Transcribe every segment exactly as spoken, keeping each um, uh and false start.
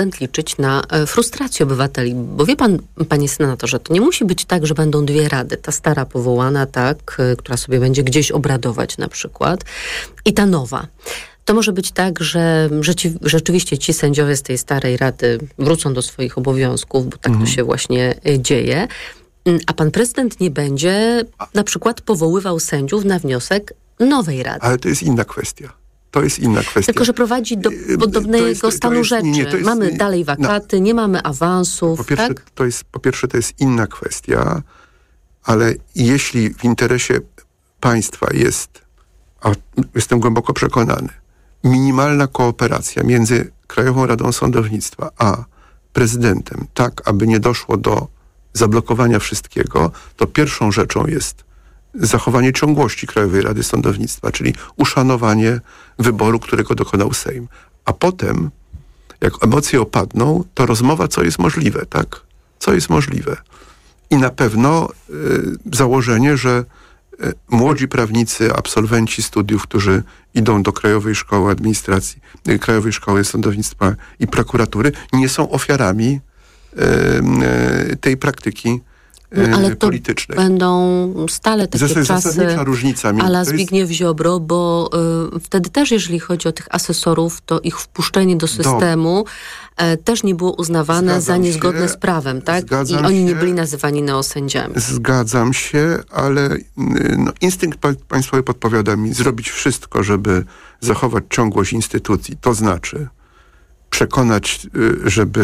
prezydent liczyć na frustrację obywateli? Bo wie pan, panie senatorze, to nie musi być tak, że będą dwie rady. Ta stara powołana, tak, która sobie będzie gdzieś obradować na przykład, i ta nowa. To może być tak, że rzeci- rzeczywiście ci sędziowie z tej starej rady wrócą do swoich obowiązków, bo tak mhm. to się właśnie dzieje, a pan prezydent nie będzie na przykład powoływał sędziów na wniosek nowej rady. Ale to jest inna kwestia. To jest inna kwestia. Tylko że prowadzi do podobnego jest, stanu jest, rzeczy. Nie, jest, mamy dalej wakaty, no, nie mamy awansów. Po pierwsze, tak? to jest, po pierwsze, to jest inna kwestia, ale jeśli w interesie państwa jest, a jestem głęboko przekonany, minimalna kooperacja między Krajową Radą Sądownictwa a prezydentem, tak aby nie doszło do zablokowania wszystkiego, to pierwszą rzeczą jest zachowanie ciągłości Krajowej Rady Sądownictwa, czyli uszanowanie wyboru, którego dokonał Sejm. A potem, jak emocje opadną, to rozmowa, co jest możliwe, tak? Co jest możliwe. I na pewno y, założenie, że y, młodzi prawnicy, absolwenci studiów, którzy idą do Krajowej Szkoły Administracji, y, Krajowej Szkoły Sądownictwa i Prokuratury, nie są ofiarami y, y, tej praktyki No, ale to politycznej. Będą stale takie Zas- czasy różnica a la Zbigniew jest... Ziobro, bo y, wtedy też, jeżeli chodzi o tych asesorów, to ich wpuszczenie do systemu y, też nie było uznawane Zgadzam za niezgodne się, z prawem, tak? I oni się, nie byli nazywani neosędziami. Zgadzam się, ale no, instynkt pa- państwowy podpowiada mi zrobić wszystko, żeby zachować ciągłość instytucji. To znaczy przekonać, y, żeby...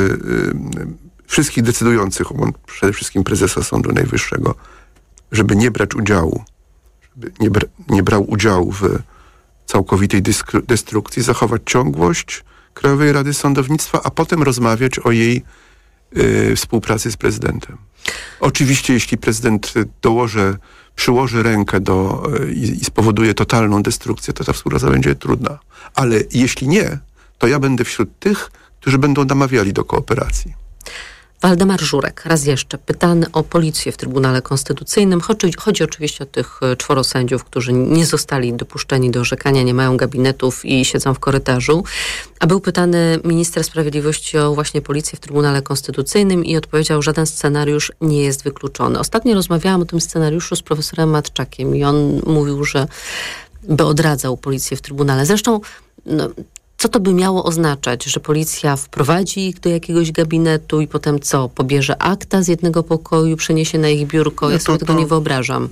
Y, wszystkich decydujących, przede wszystkim prezesa Sądu Najwyższego, żeby nie brać udziału, żeby nie, bra- nie brał udziału w całkowitej dysk- destrukcji, zachować ciągłość Krajowej Rady Sądownictwa, a potem rozmawiać o jej y, współpracy z prezydentem. Oczywiście, jeśli prezydent dołoży, przyłoży rękę do, y, i spowoduje totalną destrukcję, to ta współpraca będzie trudna. Ale jeśli nie, to ja będę wśród tych, którzy będą namawiali do kooperacji. Waldemar Żurek, raz jeszcze, pytany o policję w Trybunale Konstytucyjnym. Chodzi, chodzi oczywiście o tych czworo sędziów, którzy nie zostali dopuszczeni do orzekania, nie mają gabinetów i siedzą w korytarzu. A był pytany minister sprawiedliwości o właśnie policję w Trybunale Konstytucyjnym i odpowiedział, że żaden scenariusz nie jest wykluczony. Ostatnio rozmawiałam o tym scenariuszu z profesorem Matczakiem i on mówił, że by odradzał policję w Trybunale. Zresztą no, co to by miało oznaczać, że policja wprowadzi ich do jakiegoś gabinetu i potem co? Pobierze akta z jednego pokoju, przeniesie na ich biurko? Ja no to, sobie tego to, nie wyobrażam.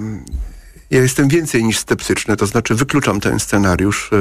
Ja jestem więcej niż sceptyczny, to znaczy wykluczam ten scenariusz.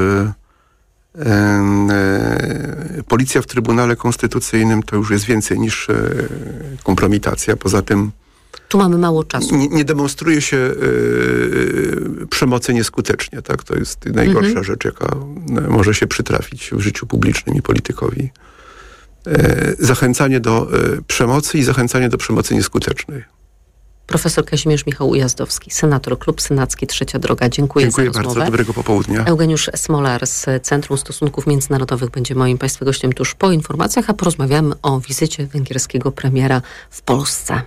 Policja w Trybunale Konstytucyjnym to już jest więcej niż kompromitacja. Poza tym tu mamy mało czasu. Nie, nie demonstruje się yy, przemocy nieskutecznie. Tak? To jest najgorsza mhm. rzecz, jaka może się przytrafić w życiu publicznym i politykowi. Yy, zachęcanie do yy, przemocy i zachęcanie do przemocy nieskutecznej. Profesor Kazimierz Michał Ujazdowski, senator, Klub Senacki Trzecia Droga. Dziękuję, Dziękuję za rozmowę. bardzo. Dobrego popołudnia. Eugeniusz Smolar z Centrum Stosunków Międzynarodowych będzie moim państwa gościem tuż po informacjach, a porozmawiamy o wizycie węgierskiego premiera w Polsce.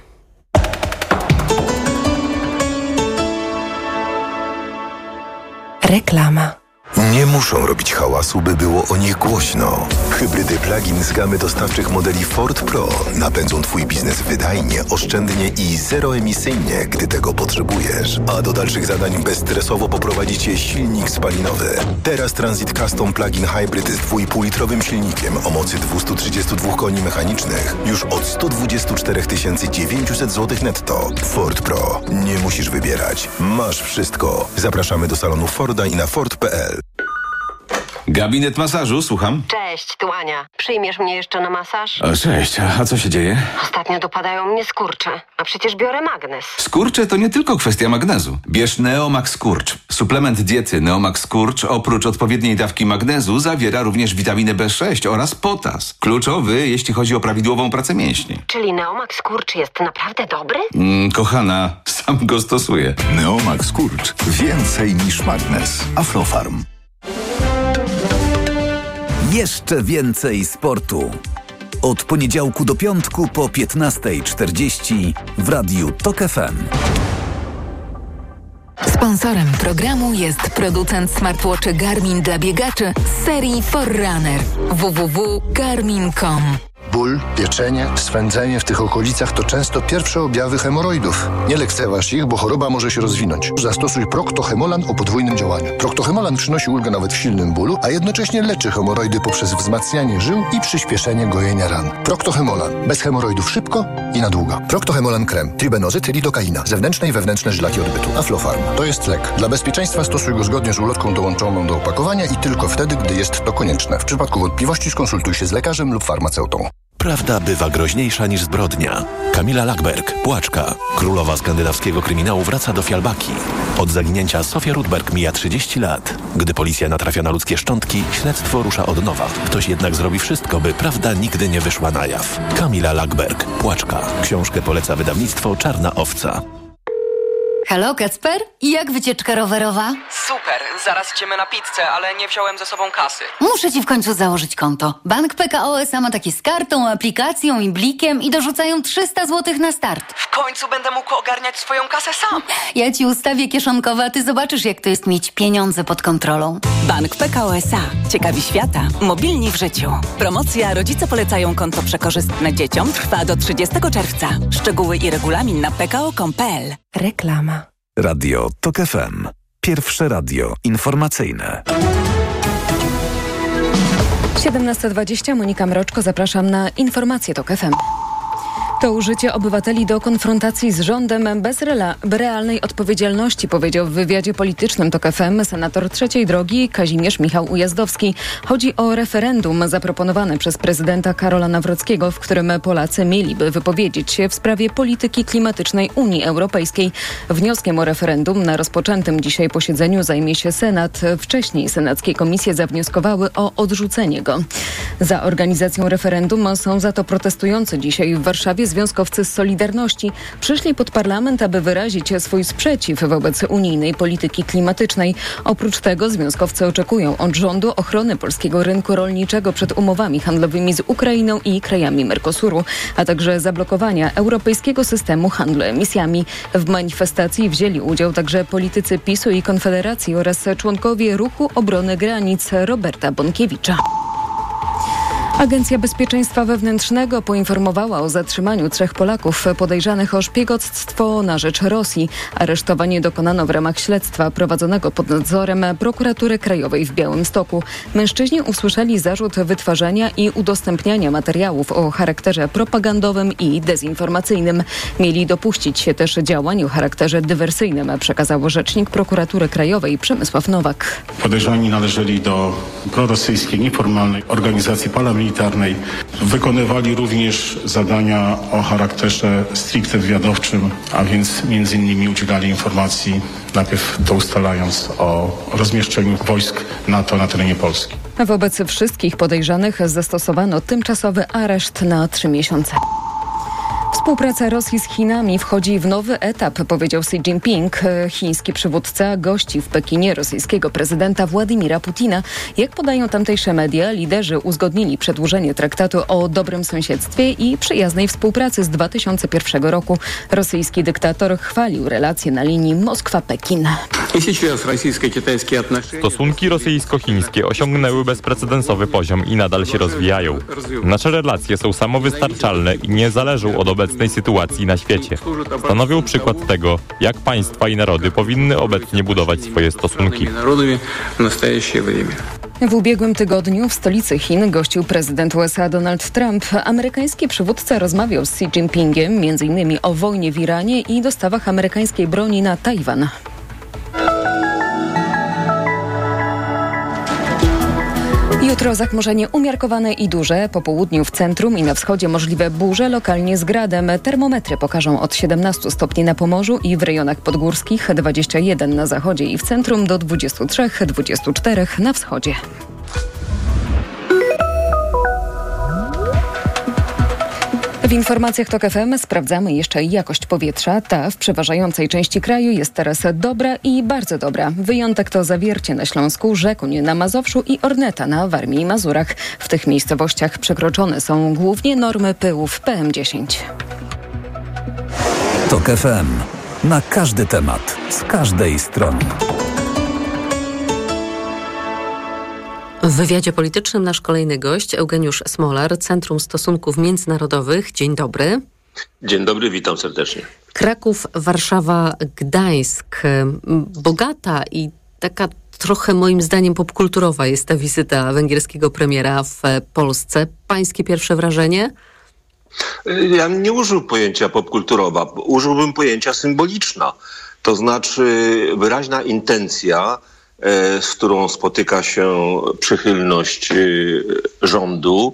Reklama. Nie muszą robić hałasu, by było o nich głośno. Hybrydy plug-in z gamy dostawczych modeli Ford Pro napędzą Twój biznes wydajnie, oszczędnie i zeroemisyjnie, gdy tego potrzebujesz. A do dalszych zadań bezstresowo poprowadzi Cię silnik spalinowy. Teraz Transit Custom Plug-in Hybrid z dwa i pół litrowym silnikiem o mocy dwieście trzydzieści dwa koni mechanicznych już od sto dwadzieścia cztery tysiące dziewięćset złotych netto. Ford Pro. Nie musisz wybierać. Masz wszystko. Zapraszamy do salonu Forda i na Ford kropka p l. Gabinet masażu, słucham. Cześć, tu Ania. Przyjmiesz mnie jeszcze na masaż? O, cześć, a co się dzieje? Ostatnio dopadają mnie skurcze, a przecież biorę magnes. Skurcze to nie tylko kwestia magnezu. Bierz Neomax Skurcz. Suplement diety Neomax Skurcz oprócz odpowiedniej dawki magnezu zawiera również witaminę B sześć oraz potas. Kluczowy, jeśli chodzi o prawidłową pracę mięśni. Czyli Neomax Skurcz jest naprawdę dobry? Mm, kochana, sam go stosuję. Neomax Skurcz. Więcej niż magnes. Aflofarm. Jeszcze więcej sportu. Od poniedziałku do piątku po piętnasta czterdzieści w Radiu Tok F M. Sponsorem programu jest producent smartwatchy Garmin dla biegaczy z serii Forerunner. w w w kropka garmin kropka com. Ból, pieczenie, swędzenie w tych okolicach to często pierwsze objawy hemoroidów. Nie lekceważ ich, bo choroba może się rozwinąć. Zastosuj Procto-Hemolan o podwójnym działaniu. Procto-Hemolan przynosi ulgę nawet w silnym bólu, a jednocześnie leczy hemoroidy poprzez wzmacnianie żył i przyspieszenie gojenia ran. Procto-Hemolan. Bez hemoroidów szybko i na długo. Procto-Hemolan krem. Tribenozyt, lidokaina. Zewnętrzne i wewnętrzne żylaki odbytu. Aflofarm. To jest lek. Dla bezpieczeństwa stosuj go zgodnie z ulotką dołączoną do opakowania i tylko wtedy, gdy jest to konieczne. W przypadku wątpliwości skonsultuj się z lekarzem lub farmaceutą. Prawda bywa groźniejsza niż zbrodnia. Kamila Lackberg, Płaczka. Królowa skandynawskiego kryminału wraca do Fialbaki. Od zaginięcia Sofia Rudberg mija trzydzieści lat. Gdy policja natrafia na ludzkie szczątki, śledztwo rusza od nowa. Ktoś jednak zrobi wszystko, by prawda nigdy nie wyszła na jaw. Kamila Lackberg, Płaczka. Książkę poleca wydawnictwo Czarna Owca. Halo, Kacper? Jak wycieczka rowerowa? Super, zaraz idziemy na pizzę, ale nie wziąłem ze sobą kasy. Muszę ci w końcu założyć konto. Bank P K O S A ma takie z kartą, aplikacją i blikiem i dorzucają trzysta złotych na start. W końcu będę mógł ogarniać swoją kasę sam. Ja ci ustawię kieszonkowe, a ty zobaczysz, jak to jest mieć pieniądze pod kontrolą. Bank P K O S A. Ciekawi świata. Mobilni w życiu. Promocja Rodzice polecają konto przekorzystne dzieciom trwa do trzydziestego czerwca. Szczegóły i regulamin na p k o kropka com kropka p l. Reklama. Radio Tok F M. Pierwsze radio informacyjne. siedemnasta dwadzieścia, Monika Mroczko, zapraszam na informacje Tok F M. To użycie obywateli do konfrontacji z rządem bez rela- realnej odpowiedzialności, powiedział w wywiadzie politycznym Tok F M senator Trzeciej Drogi Kazimierz Michał Ujazdowski. Chodzi o referendum zaproponowane przez prezydenta Karola Nawrockiego, w którym Polacy mieliby wypowiedzieć się w sprawie polityki klimatycznej Unii Europejskiej. Wnioskiem o referendum na rozpoczętym dzisiaj posiedzeniu zajmie się Senat. Wcześniej senackie komisje zawnioskowały o odrzucenie go. Za organizacją referendum są za to protestujący dzisiaj w Warszawie związkowcy z Solidarności. Przyszli pod parlament, aby wyrazić swój sprzeciw wobec unijnej polityki klimatycznej. Oprócz tego związkowcy oczekują od rządu ochrony polskiego rynku rolniczego przed umowami handlowymi z Ukrainą i krajami Mercosuru, a także zablokowania europejskiego systemu handlu emisjami. W manifestacji wzięli udział także politycy PiSu i Konfederacji oraz członkowie Ruchu Obrony Granic Roberta Bonkiewicza. Agencja Bezpieczeństwa Wewnętrznego poinformowała o zatrzymaniu trzech Polaków podejrzanych o szpiegostwo na rzecz Rosji. Aresztowanie dokonano w ramach śledztwa prowadzonego pod nadzorem Prokuratury Krajowej w Białymstoku. Mężczyźni usłyszeli zarzut wytwarzania i udostępniania materiałów o charakterze propagandowym i dezinformacyjnym. Mieli dopuścić się też działań o charakterze dywersyjnym, przekazał rzecznik Prokuratury Krajowej Przemysław Nowak. Podejrzani należeli do prorosyjskiej nieformalnej organizacji paramilitarnej. Wykonywali również zadania o charakterze stricte wywiadowczym, a więc między innymi udzielali informacji, najpierw to ustalając o rozmieszczeniu wojsk NATO na terenie Polski. Wobec wszystkich podejrzanych zastosowano tymczasowy areszt na trzy miesiące. Współpraca Rosji z Chinami wchodzi w nowy etap, powiedział Xi Jinping. Chiński przywódca gości w Pekinie rosyjskiego prezydenta Władimira Putina. Jak podają tamtejsze media, liderzy uzgodnili przedłużenie traktatu o dobrym sąsiedztwie i przyjaznej współpracy z dwa tysiące pierwszego roku. Rosyjski dyktator chwalił relacje na linii Moskwa-Pekin. Stosunki rosyjsko-chińskie osiągnęły bezprecedensowy poziom i nadal się rozwijają. Nasze relacje są samowystarczalne i nie zależą od obecnej sytuacji na świecie. Stanowią przykład tego, jak państwa i narody powinny obecnie budować swoje stosunki. W ubiegłym tygodniu w stolicy Chin gościł prezydent U S A Donald Trump. Amerykański przywódca rozmawiał z Xi Jinpingiem między innymi o wojnie w Iranie i dostawach amerykańskiej broni na Tajwan. Jutro zachmurzenie umiarkowane i duże. Po południu w centrum i na wschodzie możliwe burze, lokalnie z gradem. Termometry pokażą od siedemnastu stopni na Pomorzu i w rejonach podgórskich, dwadzieścia jeden na zachodzie i w centrum, do dwudziestu trzech dwudziestu czterech na wschodzie. W informacjach Tok F M sprawdzamy jeszcze jakość powietrza. Ta w przeważającej części kraju jest teraz dobra i bardzo dobra. Wyjątek to Zawiercie na Śląsku, Rzekuń na Mazowszu i Orneta na Warmii i Mazurach. W tych miejscowościach przekroczone są głównie normy pyłów P M dziesięć. Tok F M. Na każdy temat, z każdej strony. W wywiadzie politycznym nasz kolejny gość, Eugeniusz Smolar, Centrum Stosunków Międzynarodowych. Dzień dobry. Dzień dobry, witam serdecznie. Kraków, Warszawa, Gdańsk. Bogata i taka trochę moim zdaniem popkulturowa jest ta wizyta węgierskiego premiera w Polsce. Pańskie pierwsze wrażenie? Ja nie użył pojęcia popkulturowa, użyłbym pojęcia symboliczna. To znaczy wyraźna intencja, z którą spotyka się przychylność rządu,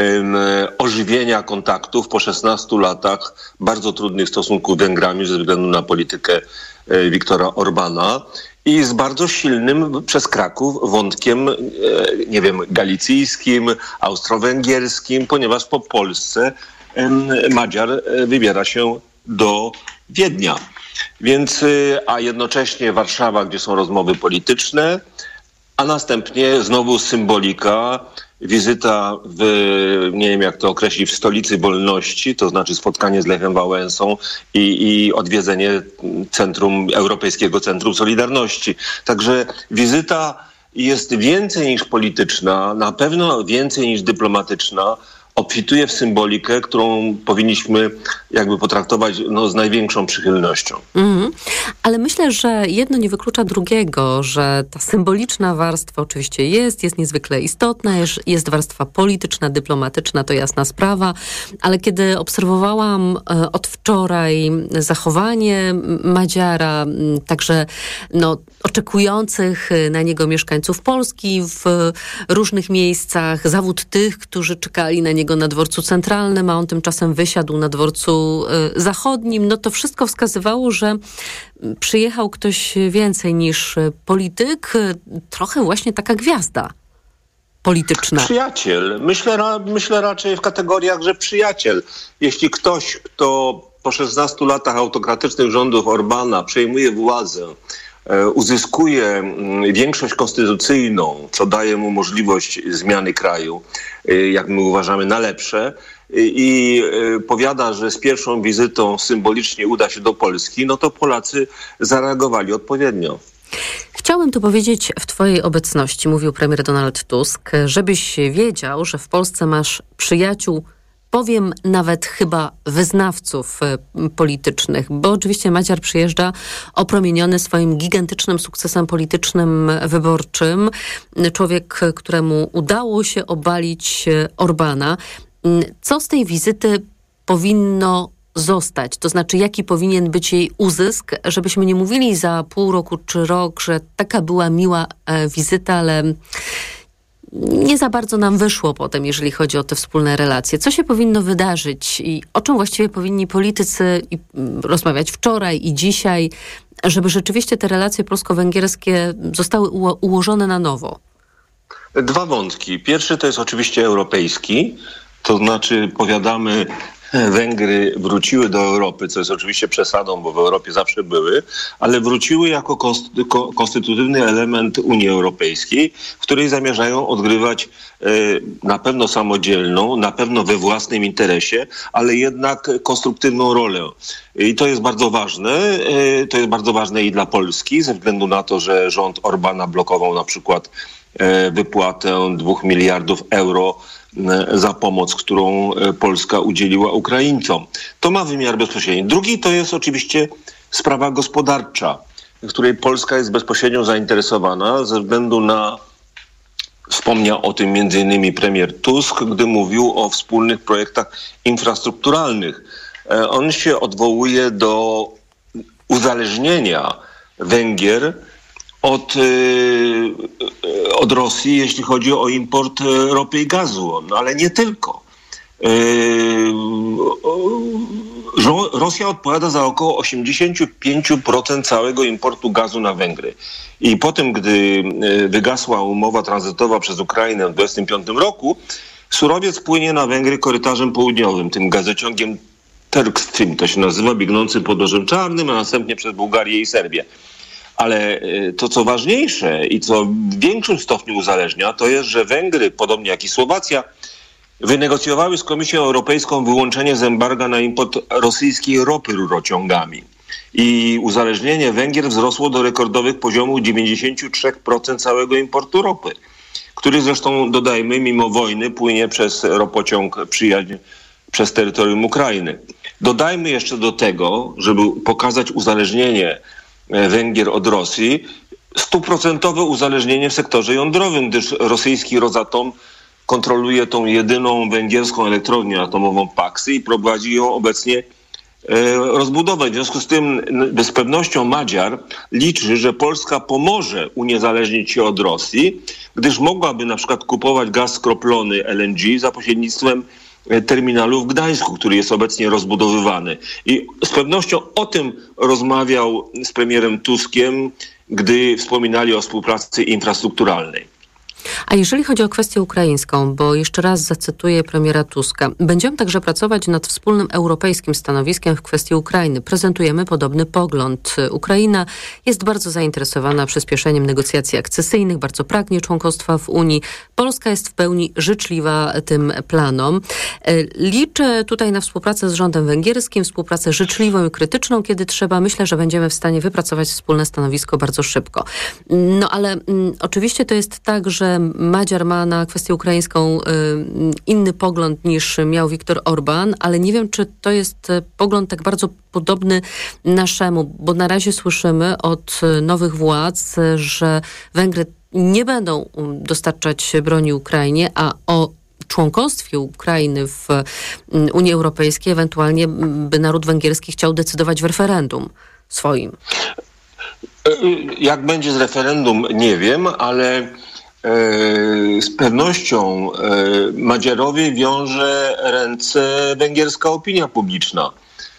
ożywienia kontaktów po szesnastu latach bardzo trudnych stosunków z Węgrami ze względu na politykę Viktora Orbana i z bardzo silnym przez Kraków wątkiem, nie wiem, galicyjskim, austro-węgierskim, ponieważ po Polsce Madziar wybiera się do Wiednia. Więc, a jednocześnie Warszawa, gdzie są rozmowy polityczne, a następnie znowu symbolika, wizyta w, nie wiem jak to określić, w stolicy wolności, to znaczy spotkanie z Lechem Wałęsą i, i odwiedzenie Centrum, Europejskiego Centrum Solidarności. Także wizyta jest więcej niż polityczna, na pewno więcej niż dyplomatyczna, obfituje w symbolikę, którą powinniśmy jakby potraktować no, z największą przychylnością. Mm, ale myślę, że jedno nie wyklucza drugiego, że ta symboliczna warstwa oczywiście jest, jest niezwykle istotna, jest, jest warstwa polityczna, dyplomatyczna, to jasna sprawa, ale kiedy obserwowałam e, od wczoraj zachowanie Madziara, także no, oczekujących na niego mieszkańców Polski w różnych miejscach, zawód tych, którzy czekali na niego na dworcu centralnym, a on tymczasem wysiadł na dworcu y, zachodnim, no to wszystko wskazywało, że przyjechał ktoś więcej niż polityk, trochę właśnie taka gwiazda polityczna. Przyjaciel. Myślę, myślę raczej w kategoriach, że przyjaciel. Jeśli ktoś, kto po szesnastu latach autokratycznych rządów Orbana przejmuje władzę, uzyskuje większość konstytucyjną, co daje mu możliwość zmiany kraju, jak my uważamy, na lepsze, i powiada, że z pierwszą wizytą symbolicznie uda się do Polski, no to Polacy zareagowali odpowiednio. Chciałem tu powiedzieć w twojej obecności, mówił premier Donald Tusk, żebyś wiedział, że w Polsce masz przyjaciół, powiem nawet chyba wyznawców politycznych, bo oczywiście Madziar przyjeżdża opromieniony swoim gigantycznym sukcesem politycznym, wyborczym. Człowiek, któremu udało się obalić Orbana. Co z tej wizyty powinno zostać? To znaczy, jaki powinien być jej uzysk, żebyśmy nie mówili za pół roku czy rok, że taka była miła wizyta, ale nie za bardzo nam wyszło potem, jeżeli chodzi o te wspólne relacje. Co się powinno wydarzyć i o czym właściwie powinni politycy rozmawiać wczoraj i dzisiaj, żeby rzeczywiście te relacje polsko-węgierskie zostały uło- ułożone na nowo? Dwa wątki. Pierwszy to jest oczywiście europejski, to znaczy powiadamy, Węgry wróciły do Europy, co jest oczywiście przesadą, bo w Europie zawsze były, ale wróciły jako konstytutywny element Unii Europejskiej, w której zamierzają odgrywać na pewno samodzielną, na pewno we własnym interesie, ale jednak konstruktywną rolę. I to jest bardzo ważne. To jest bardzo ważne i dla Polski, ze względu na to, że rząd Orbana blokował na przykład wypłatę dwóch miliardów euro za pomoc, którą Polska udzieliła Ukraińcom. To ma wymiar bezpośredni. Drugi to jest oczywiście sprawa gospodarcza, w której Polska jest bezpośrednio zainteresowana ze względu na, wspomniał o tym między innymi premier Tusk, gdy mówił o wspólnych projektach infrastrukturalnych. On się odwołuje do uzależnienia Węgier Od, od Rosji, jeśli chodzi o import ropy i gazu, no ale nie tylko. Rosja odpowiada za około osiemdziesiąt pięć procent całego importu gazu na Węgry. I potem, gdy wygasła umowa tranzytowa przez Ukrainę w dwudziestym piątym roku, surowiec płynie na Węgry korytarzem południowym, tym gazociągiem Turkstream, to się nazywa, biegnący pod Morzem Czarnym, a następnie przez Bułgarię i Serbię. Ale to, co ważniejsze i co w większym stopniu uzależnia, to jest, że Węgry, podobnie jak i Słowacja, wynegocjowały z Komisją Europejską wyłączenie z embarga na import rosyjskiej ropy rurociągami. I uzależnienie Węgier wzrosło do rekordowych poziomów dziewięćdziesiąt trzy procent całego importu ropy, który zresztą, dodajmy, mimo wojny płynie przez ropociąg Przyjaźń przez terytorium Ukrainy. Dodajmy jeszcze do tego, żeby pokazać uzależnienie Węgier od Rosji, stuprocentowe uzależnienie w sektorze jądrowym, gdyż rosyjski Rosatom kontroluje tą jedyną węgierską elektrownię atomową Paksy i prowadzi ją obecnie rozbudowę. W związku z tym z pewnością Madziar liczy, że Polska pomoże uniezależnić się od Rosji, gdyż mogłaby na przykład kupować gaz skroplony L N G za pośrednictwem terminalu w Gdańsku, który jest obecnie rozbudowywany. I z pewnością o tym rozmawiał z premierem Tuskiem, gdy wspominali o współpracy infrastrukturalnej. A jeżeli chodzi o kwestię ukraińską, bo jeszcze raz zacytuję premiera Tuska, będziemy także pracować nad wspólnym europejskim stanowiskiem w kwestii Ukrainy. Prezentujemy podobny pogląd. Ukraina jest bardzo zainteresowana przyspieszeniem negocjacji akcesyjnych, bardzo pragnie członkostwa w Unii. Polska jest w pełni życzliwa tym planom. Liczę tutaj na współpracę z rządem węgierskim, współpracę życzliwą i krytyczną, kiedy trzeba. Myślę, że będziemy w stanie wypracować wspólne stanowisko bardzo szybko. No ale mm, oczywiście to jest tak, że Madziar ma na kwestię ukraińską y, inny pogląd niż miał Viktor Orbán, ale nie wiem, czy to jest pogląd tak bardzo podobny naszemu, bo na razie słyszymy od nowych władz, że Węgry nie będą dostarczać broni Ukrainie, a o członkostwie Ukrainy w Unii Europejskiej ewentualnie by naród węgierski chciał decydować w referendum swoim. Jak będzie z referendum, nie wiem, ale z pewnością Madziarowi wiąże ręce węgierska opinia publiczna.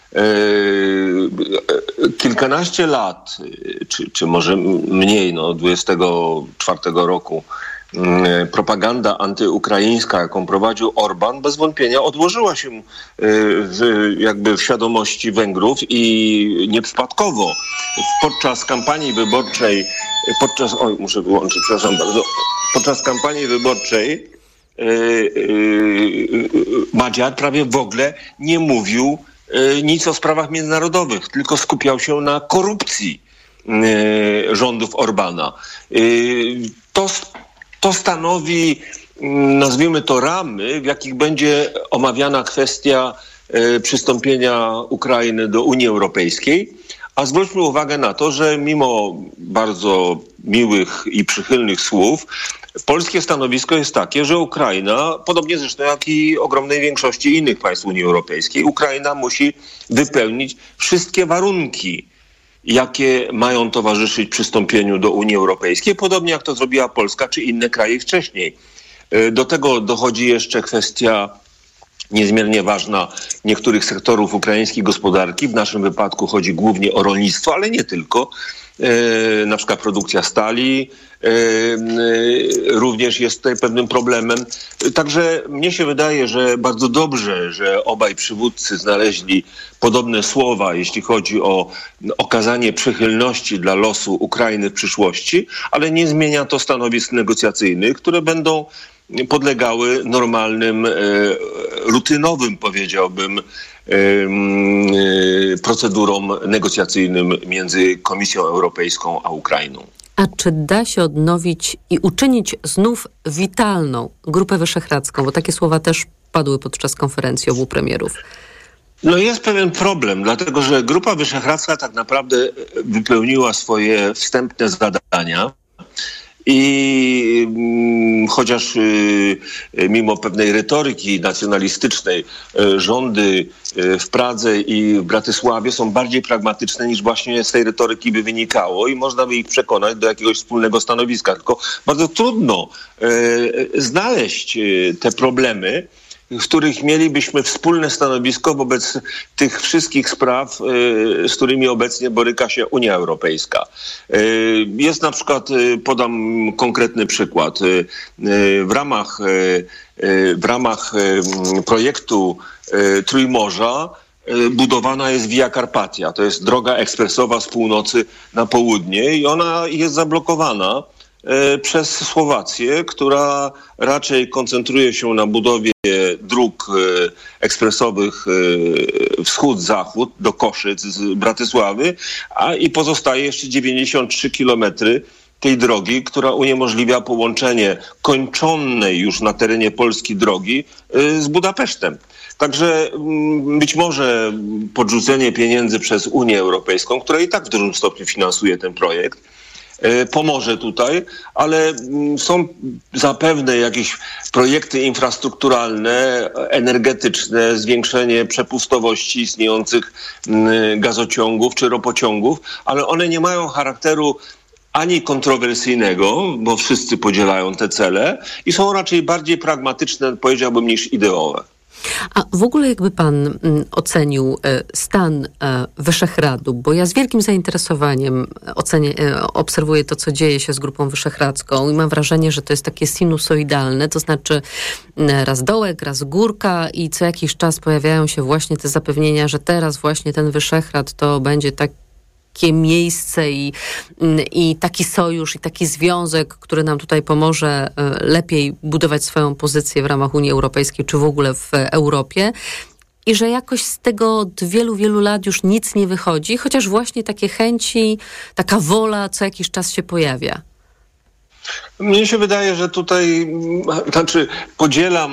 Kilkanaście lat, czy, czy może mniej, no dwudziestego czwartego roku, propaganda antyukraińska, jaką prowadził Orbán, bez wątpienia odłożyła się w, jakby w świadomości Węgrów i nieprzypadkowo podczas kampanii wyborczej, podczas, oj, muszę wyłączyć, przepraszam bardzo, podczas kampanii wyborczej yy, yy, Madziar prawie w ogóle nie mówił yy, nic o sprawach międzynarodowych, tylko skupiał się na korupcji yy, rządów Orbána. Yy, to To stanowi, nazwijmy to, ramy, w jakich będzie omawiana kwestia y, przystąpienia Ukrainy do Unii Europejskiej. A zwróćmy uwagę na to, że mimo bardzo miłych i przychylnych słów, polskie stanowisko jest takie, że Ukraina, podobnie zresztą jak i ogromnej większości innych państw Unii Europejskiej, Ukraina musi wypełnić wszystkie warunki, jakie mają towarzyszyć przystąpieniu do Unii Europejskiej, podobnie jak to zrobiła Polska czy inne kraje wcześniej. Do tego dochodzi jeszcze kwestia niezmiernie ważna niektórych sektorów ukraińskiej gospodarki. W naszym wypadku chodzi głównie o rolnictwo, ale nie tylko. Na przykład produkcja stali również jest tutaj pewnym problemem. Także mnie się wydaje, że bardzo dobrze, że obaj przywódcy znaleźli podobne słowa, jeśli chodzi o okazanie przychylności dla losu Ukrainy w przyszłości, ale nie zmienia to stanowisk negocjacyjnych, które będą podlegały normalnym, rutynowym, powiedziałbym, procedurom negocjacyjnym między Komisją Europejską a Ukrainą. A czy da się odnowić i uczynić znów witalną Grupę Wyszehradzką? Bo takie słowa też padły podczas konferencji obu premierów. No jest pewien problem, dlatego że Grupa Wyszehradzka tak naprawdę wypełniła swoje wstępne zadania. I mm, chociaż y, mimo pewnej retoryki nacjonalistycznej y, rządy y, w Pradze i w Bratysławie są bardziej pragmatyczne niż właśnie z tej retoryki by wynikało i można by ich przekonać do jakiegoś wspólnego stanowiska. Tylko bardzo trudno y, znaleźć y, te problemy, w których mielibyśmy wspólne stanowisko wobec tych wszystkich spraw, z którymi obecnie boryka się Unia Europejska. Jest na przykład, podam konkretny przykład, w ramach, w ramach projektu Trójmorza budowana jest Via Carpatia. To jest droga ekspresowa z północy na południe i ona jest zablokowana przez Słowację, która raczej koncentruje się na budowie dróg ekspresowych wschód-zachód do Koszyc z Bratysławy, a i pozostaje jeszcze dziewięćdziesiąt trzy kilometry tej drogi, która uniemożliwia połączenie kończonej już na terenie Polski drogi z Budapesztem. Także być może podrzucenie pieniędzy przez Unię Europejską, która i tak w dużym stopniu finansuje ten projekt, pomoże tutaj, ale są zapewne jakieś projekty infrastrukturalne, energetyczne, zwiększenie przepustowości istniejących gazociągów czy ropociągów, ale one nie mają charakteru ani kontrowersyjnego, bo wszyscy podzielają te cele i są raczej bardziej pragmatyczne, powiedziałbym, niż ideowe. A w ogóle jakby pan ocenił stan Wyszehradu, bo ja z wielkim zainteresowaniem ocenię, obserwuję to, co dzieje się z Grupą Wyszehradzką i mam wrażenie, że to jest takie sinusoidalne, to znaczy raz dołek, raz górka i co jakiś czas pojawiają się właśnie te zapewnienia, że teraz właśnie ten Wyszehrad to będzie tak takie miejsce i, i taki sojusz, i taki związek, który nam tutaj pomoże lepiej budować swoją pozycję w ramach Unii Europejskiej, czy w ogóle w Europie. I że jakoś z tego od wielu, wielu lat już nic nie wychodzi, chociaż właśnie takie chęci, taka wola co jakiś czas się pojawia. Mnie się wydaje, że tutaj, znaczy podzielam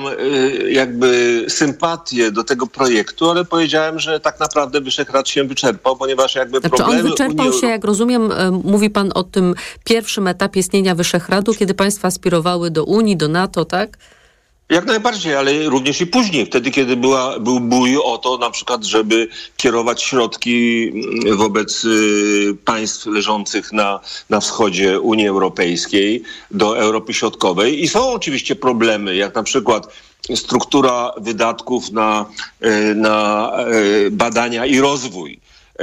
jakby sympatię do tego projektu, ale powiedziałem, że tak naprawdę Wyszehrad się wyczerpał, ponieważ jakby znaczy problemy... on wyczerpał Unii... się, jak rozumiem, mówi pan o tym pierwszym etapie istnienia Wyszehradu, kiedy państwa aspirowały do Unii, do NATO, tak? Jak najbardziej, ale również i później, wtedy, kiedy była, był bój o to na przykład, żeby kierować środki wobec y, państw leżących na, na wschodzie Unii Europejskiej do Europy Środkowej. I są oczywiście problemy, jak na przykład struktura wydatków na, y, na y, badania i rozwój.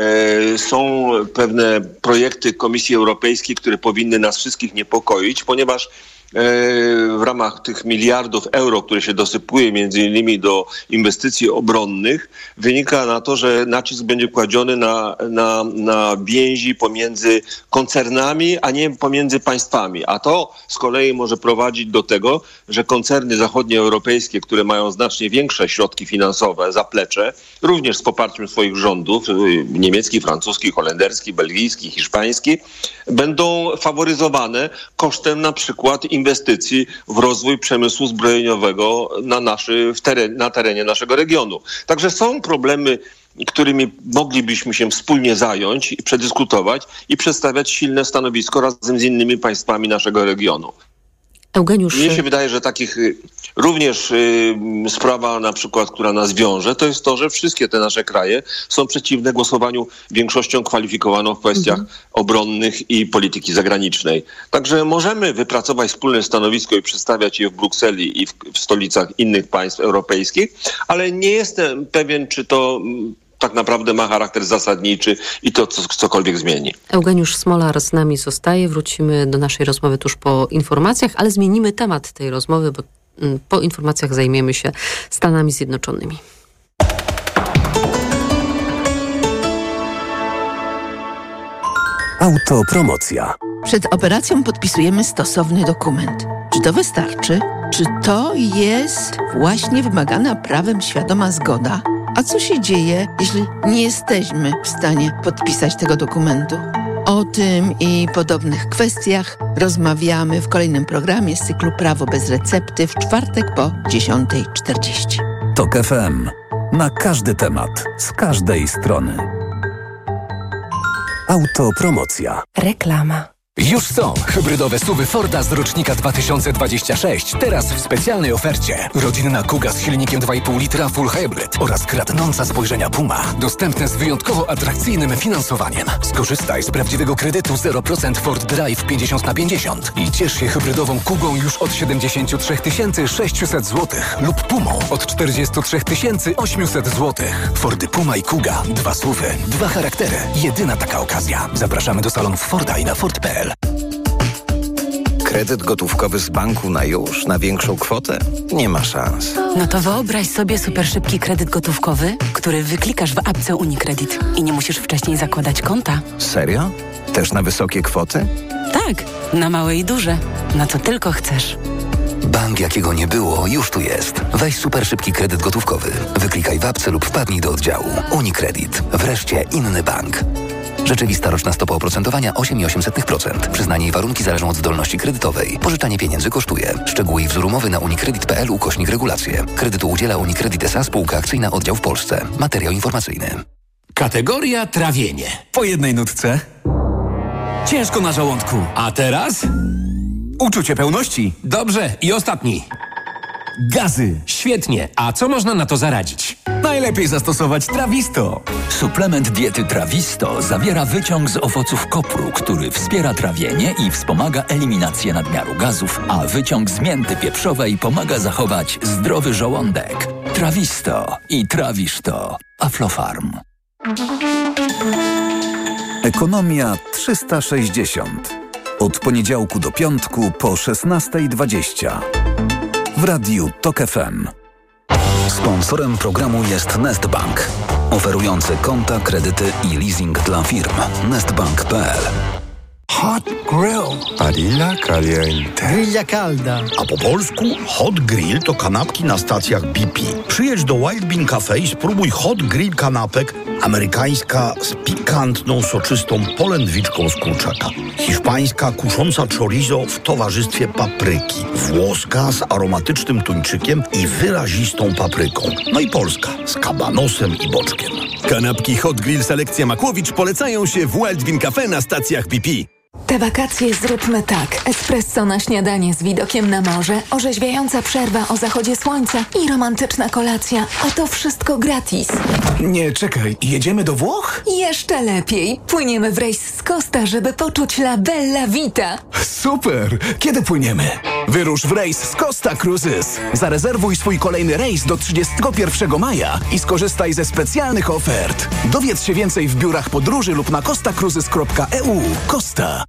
Są pewne projekty Komisji Europejskiej, które powinny nas wszystkich niepokoić, ponieważ w ramach tych miliardów euro, które się dosypuje między innymi do inwestycji obronnych, wynika na to, że nacisk będzie kładziony na, na, na więzi pomiędzy koncernami, a nie pomiędzy państwami. A to z kolei może prowadzić do tego, że koncerny zachodnioeuropejskie, które mają znacznie większe środki finansowe, zaplecze, również z poparciem swoich rządów, niemiecki, francuski, holenderski, belgijski, hiszpański, będą faworyzowane kosztem na przykład inwestycji w rozwój przemysłu zbrojeniowego na, naszy, w teren, na terenie naszego regionu. Także są problemy, którymi moglibyśmy się wspólnie zająć i przedyskutować i przedstawiać silne stanowisko razem z innymi państwami naszego regionu. Eugeniusz... Mnie się wydaje, że takich również y, sprawa na przykład, która nas wiąże, to jest to, że wszystkie te nasze kraje są przeciwne głosowaniu większością kwalifikowaną w kwestiach mhm. obronnych i polityki zagranicznej. Także możemy wypracować wspólne stanowisko i przedstawiać je w Brukseli i w, w stolicach innych państw europejskich, ale nie jestem pewien, czy to tak naprawdę ma charakter zasadniczy i to co, cokolwiek zmieni. Eugeniusz Smolar z nami zostaje. Wrócimy do naszej rozmowy tuż po informacjach, ale zmienimy temat tej rozmowy, bo po informacjach zajmiemy się Stanami Zjednoczonymi. Autopromocja. Przed operacją podpisujemy stosowny dokument. Czy to wystarczy? Czy to jest właśnie wymagana prawem świadoma zgoda? A co się dzieje, jeśli nie jesteśmy w stanie podpisać tego dokumentu? O tym i podobnych kwestiach rozmawiamy w kolejnym programie z cyklu Prawo bez recepty w czwartek po dziesiąta czterdzieści. Tok F M. Na każdy temat, z każdej strony. Autopromocja. Reklama. Już są hybrydowe suwy Forda z rocznika dwa tysiące dwudziestego szóstego, teraz w specjalnej ofercie. Rodzinna Kuga z silnikiem dwa i pół litra Full Hybrid oraz kradnąca spojrzenia Puma. Dostępne z wyjątkowo atrakcyjnym finansowaniem. Skorzystaj z prawdziwego kredytu zero procent Ford Drive pięćdziesiąt na pięćdziesiąt i ciesz się hybrydową Kugą już od siedemdziesiąt trzy tysiące sześćset złotych lub Pumą od czterdzieści trzy tysiące osiemset złotych. Fordy Puma i Kuga. Dwa suwy, dwa charaktery. Jedyna taka okazja. Zapraszamy do salonów Forda i na Ford kropka p l. Kredyt gotówkowy z banku na już, na większą kwotę? Nie ma szans. No to wyobraź sobie super szybki kredyt gotówkowy, który wyklikasz w apce UniCredit i nie musisz wcześniej zakładać konta. Serio? Też na wysokie kwoty? Tak, na małe i duże. Na co tylko chcesz. Bank, jakiego nie było, już tu jest. Weź super szybki kredyt gotówkowy. Wyklikaj w apce lub wpadnij do oddziału. UniCredit. Wreszcie inny bank. Rzeczywista roczna stopa oprocentowania osiem przecinek osiem procent. Przyznanie i warunki zależą od zdolności kredytowej. Pożyczanie pieniędzy kosztuje. Szczegóły i wzór umowy na unicredit kropka p l ukośnik regulacje. Kredytu udziela UniCredit S A spółka akcyjna oddział w Polsce. Materiał informacyjny. Kategoria trawienie. Po jednej nutce. Ciężko na żołądku. A teraz? Uczucie pełności. Dobrze. I ostatni. Gazy. Świetnie. A co można na to zaradzić? Najlepiej zastosować Trawisto. Suplement diety Trawisto zawiera wyciąg z owoców kopru, który wspiera trawienie i wspomaga eliminację nadmiaru gazów, a wyciąg z mięty pieprzowej pomaga zachować zdrowy żołądek. Trawisto i trawisz to. Aflofarm. Ekonomia trzysta sześćdziesiąt. Od poniedziałku do piątku po szesnasta dwadzieścia. W radiu TOK F M. Sponsorem programu jest Nestbank, oferujący konta, kredyty i leasing dla firm. nestbank kropka p l. Hot grill. Parrilla caliente. Grilla calda. A po polsku hot grill to kanapki na stacjach B P. Przyjedź do Wild Bean Cafe i spróbuj hot grill kanapek. Amerykańska z pikantną, soczystą polędwiczką z kurczaka. Hiszpańska kusząca chorizo w towarzystwie papryki. Włoska z aromatycznym tuńczykiem i wyrazistą papryką. No i polska z kabanosem i boczkiem. Kanapki Hot Grill Selekcja Makłowicz polecają się w Wild Bean Cafe na stacjach B P. Te wakacje zróbmy tak. Espresso na śniadanie z widokiem na morze, orzeźwiająca przerwa o zachodzie słońca i romantyczna kolacja. A to wszystko gratis. Nie, czekaj. Jedziemy do Włoch? Jeszcze lepiej. Płyniemy w rejs z Costa, żeby poczuć la bella vita. Super! Kiedy płyniemy? Wyrusz w rejs z Costa Cruises. Zarezerwuj swój kolejny rejs do trzydziestego pierwszego maja i skorzystaj ze specjalnych ofert. Dowiedz się więcej w biurach podróży lub na costa cruises kropka e u. Costa.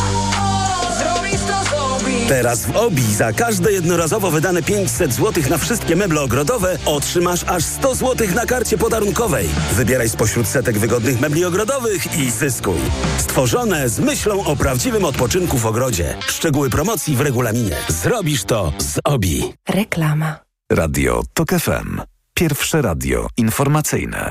Teraz w Obi za każde jednorazowo wydane pięćset złotych na wszystkie meble ogrodowe otrzymasz aż sto złotych na karcie podarunkowej. Wybieraj spośród setek wygodnych mebli ogrodowych i zyskuj. Stworzone z myślą o prawdziwym odpoczynku w ogrodzie. Szczegóły promocji w regulaminie. Zrobisz to z Obi. Reklama. Radio TOK F M. Pierwsze radio informacyjne.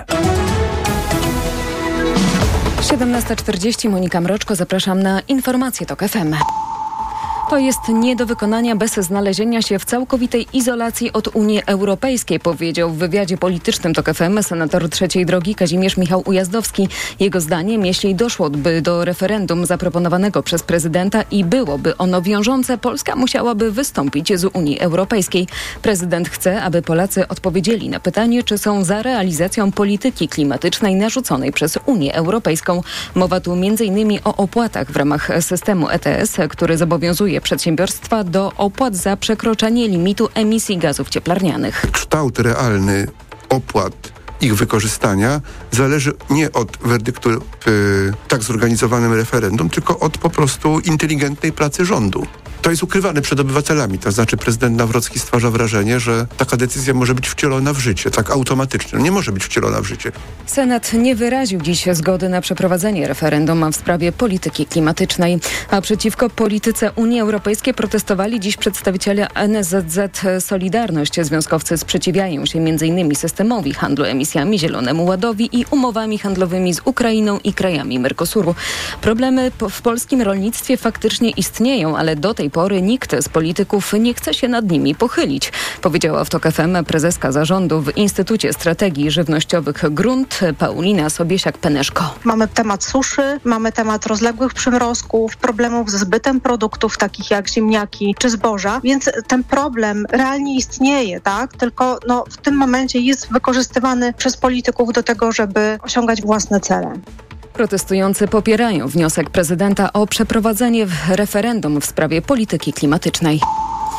siedemnasta czterdzieści, Monika Mroczko, zapraszam na informacje TOK F M. To jest nie do wykonania bez znalezienia się w całkowitej izolacji od Unii Europejskiej, powiedział w wywiadzie politycznym TOK F M senator Trzeciej Drogi Kazimierz Michał Ujazdowski. Jego zdaniem, jeśli doszłoby do referendum zaproponowanego przez prezydenta i byłoby ono wiążące, Polska musiałaby wystąpić z Unii Europejskiej. Prezydent chce, aby Polacy odpowiedzieli na pytanie, czy są za realizacją polityki klimatycznej narzuconej przez Unię Europejską. Mowa tu między innymi o opłatach w ramach systemu E T S, który zobowiązuje przedsiębiorstwa do opłat za przekroczenie limitu emisji gazów cieplarnianych. Kształt realny opłat, ich wykorzystania zależy nie od werdyktu w tak zorganizowanym referendum, tylko od po prostu inteligentnej pracy rządu. To jest ukrywane przed obywatelami, to znaczy prezydent Nawrocki stwarza wrażenie, że taka decyzja może być wcielona w życie, tak automatycznie. Nie może być wcielona w życie. Senat nie wyraził dziś zgody na przeprowadzenie referendum w sprawie polityki klimatycznej, a przeciwko polityce Unii Europejskiej protestowali dziś przedstawiciele N S Z Z Solidarność. Związkowcy sprzeciwiają się między innymi systemowi handlu emisjami, Zielonemu Ładowi i umowami handlowymi z Ukrainą i krajami Mercosuru. Problemy w polskim rolnictwie faktycznie istnieją, ale do tej pory nikt z polityków nie chce się nad nimi pochylić, powiedziała w TOK F M prezeska zarządu w Instytucie Strategii Żywnościowych Grunt Paulina Sobiesiak-Peneszko. Mamy temat suszy, mamy temat rozległych przymrozków, problemów ze zbytem produktów takich jak ziemniaki czy zboża, więc ten problem realnie istnieje, tak? Tylko no, w tym momencie jest wykorzystywany przez polityków do tego, żeby osiągać własne cele. Protestujący popierają wniosek prezydenta o przeprowadzenie referendum w sprawie polityki klimatycznej.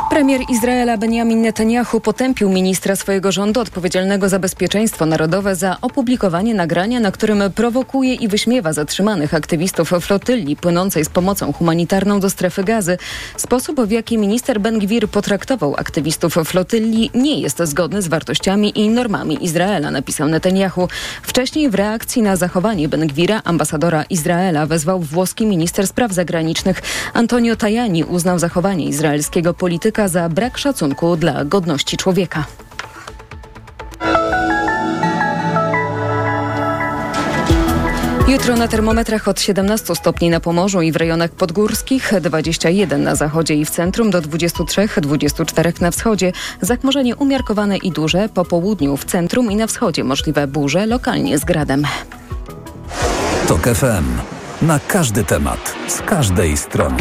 Premier Izraela Benjamin Netanyahu potępił ministra swojego rządu odpowiedzialnego za bezpieczeństwo narodowe za opublikowanie nagrania, na którym prowokuje i wyśmiewa zatrzymanych aktywistów flotyli płynącej z pomocą humanitarną do strefy Gazy. Sposób, w jaki minister Ben-Gwir potraktował aktywistów flotyli, nie jest zgodny z wartościami i normami Izraela, napisał Netanyahu. Wcześniej w reakcji na zachowanie Ben-Gwira ambasadora Izraela wezwał włoski minister spraw zagranicznych Antonio Tajani uznał zachowanie izraelskiego polityka za brak szacunku dla godności człowieka. Jutro na termometrach od siedemnastu stopni na Pomorzu i w rejonach podgórskich, dwadzieścia jeden na zachodzie i w centrum, do dwudziestu trzech dwudziestu czterech na wschodzie. Zachmurzenie umiarkowane i duże, po południu w centrum i na wschodzie możliwe burze, lokalnie z gradem. TOK F M. Na każdy temat, z każdej strony.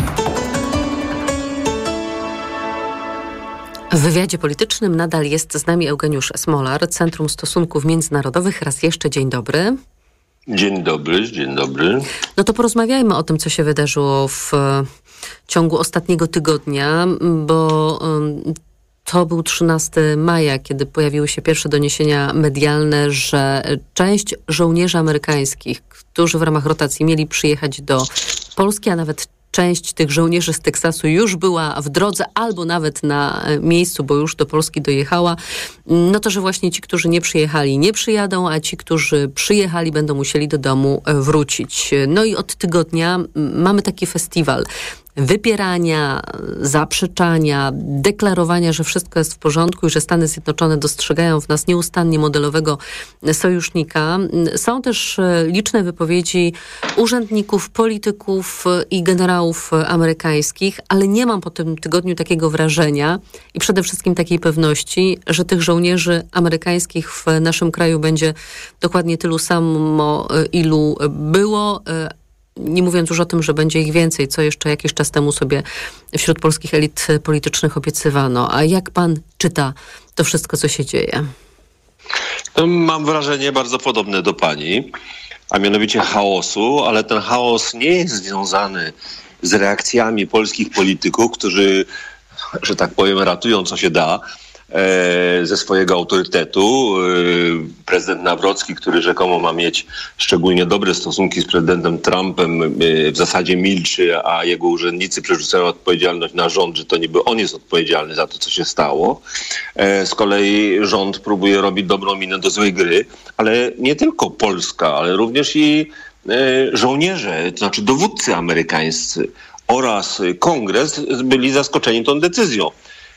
W wywiadzie politycznym nadal jest z nami Eugeniusz Smolar, Centrum Stosunków Międzynarodowych. Raz jeszcze dzień dobry. Dzień dobry, dzień dobry. No to porozmawiajmy o tym, co się wydarzyło w ciągu ostatniego tygodnia, bo to był trzynastego maja, kiedy pojawiły się pierwsze doniesienia medialne, że część żołnierzy amerykańskich, którzy w ramach rotacji mieli przyjechać do Polski, a nawet część tych żołnierzy z Teksasu już była w drodze albo nawet na miejscu, bo już do Polski dojechała, no to, że właśnie ci, którzy nie przyjechali, nie przyjadą, a ci, którzy przyjechali, będą musieli do domu wrócić. No i od tygodnia mamy taki festiwal wypierania, zaprzeczania, deklarowania, że wszystko jest w porządku i że Stany Zjednoczone dostrzegają w nas nieustannie modelowego sojusznika. Są też liczne wypowiedzi urzędników, polityków i generałów amerykańskich, ale nie mam po tym tygodniu takiego wrażenia i przede wszystkim takiej pewności, że tych żołnierzy amerykańskich w naszym kraju będzie dokładnie tylu samo, ilu było. Nie mówiąc już o tym, że będzie ich więcej, co jeszcze jakiś czas temu sobie wśród polskich elit politycznych obiecywano. A jak pan czyta to wszystko, co się dzieje? Mam wrażenie bardzo podobne do pani, a mianowicie chaosu, ale ten chaos nie jest związany z reakcjami polskich polityków, którzy, że tak powiem, ratują co się da ze swojego autorytetu. Prezydent Nawrocki, który rzekomo ma mieć szczególnie dobre stosunki z prezydentem Trumpem, w zasadzie milczy, a jego urzędnicy przerzucają odpowiedzialność na rząd, że to niby on jest odpowiedzialny za to, co się stało. Z kolei rząd próbuje robić dobrą minę do złej gry, ale nie tylko Polska, ale również i żołnierze, to znaczy dowódcy amerykańscy oraz Kongres byli zaskoczeni tą decyzją.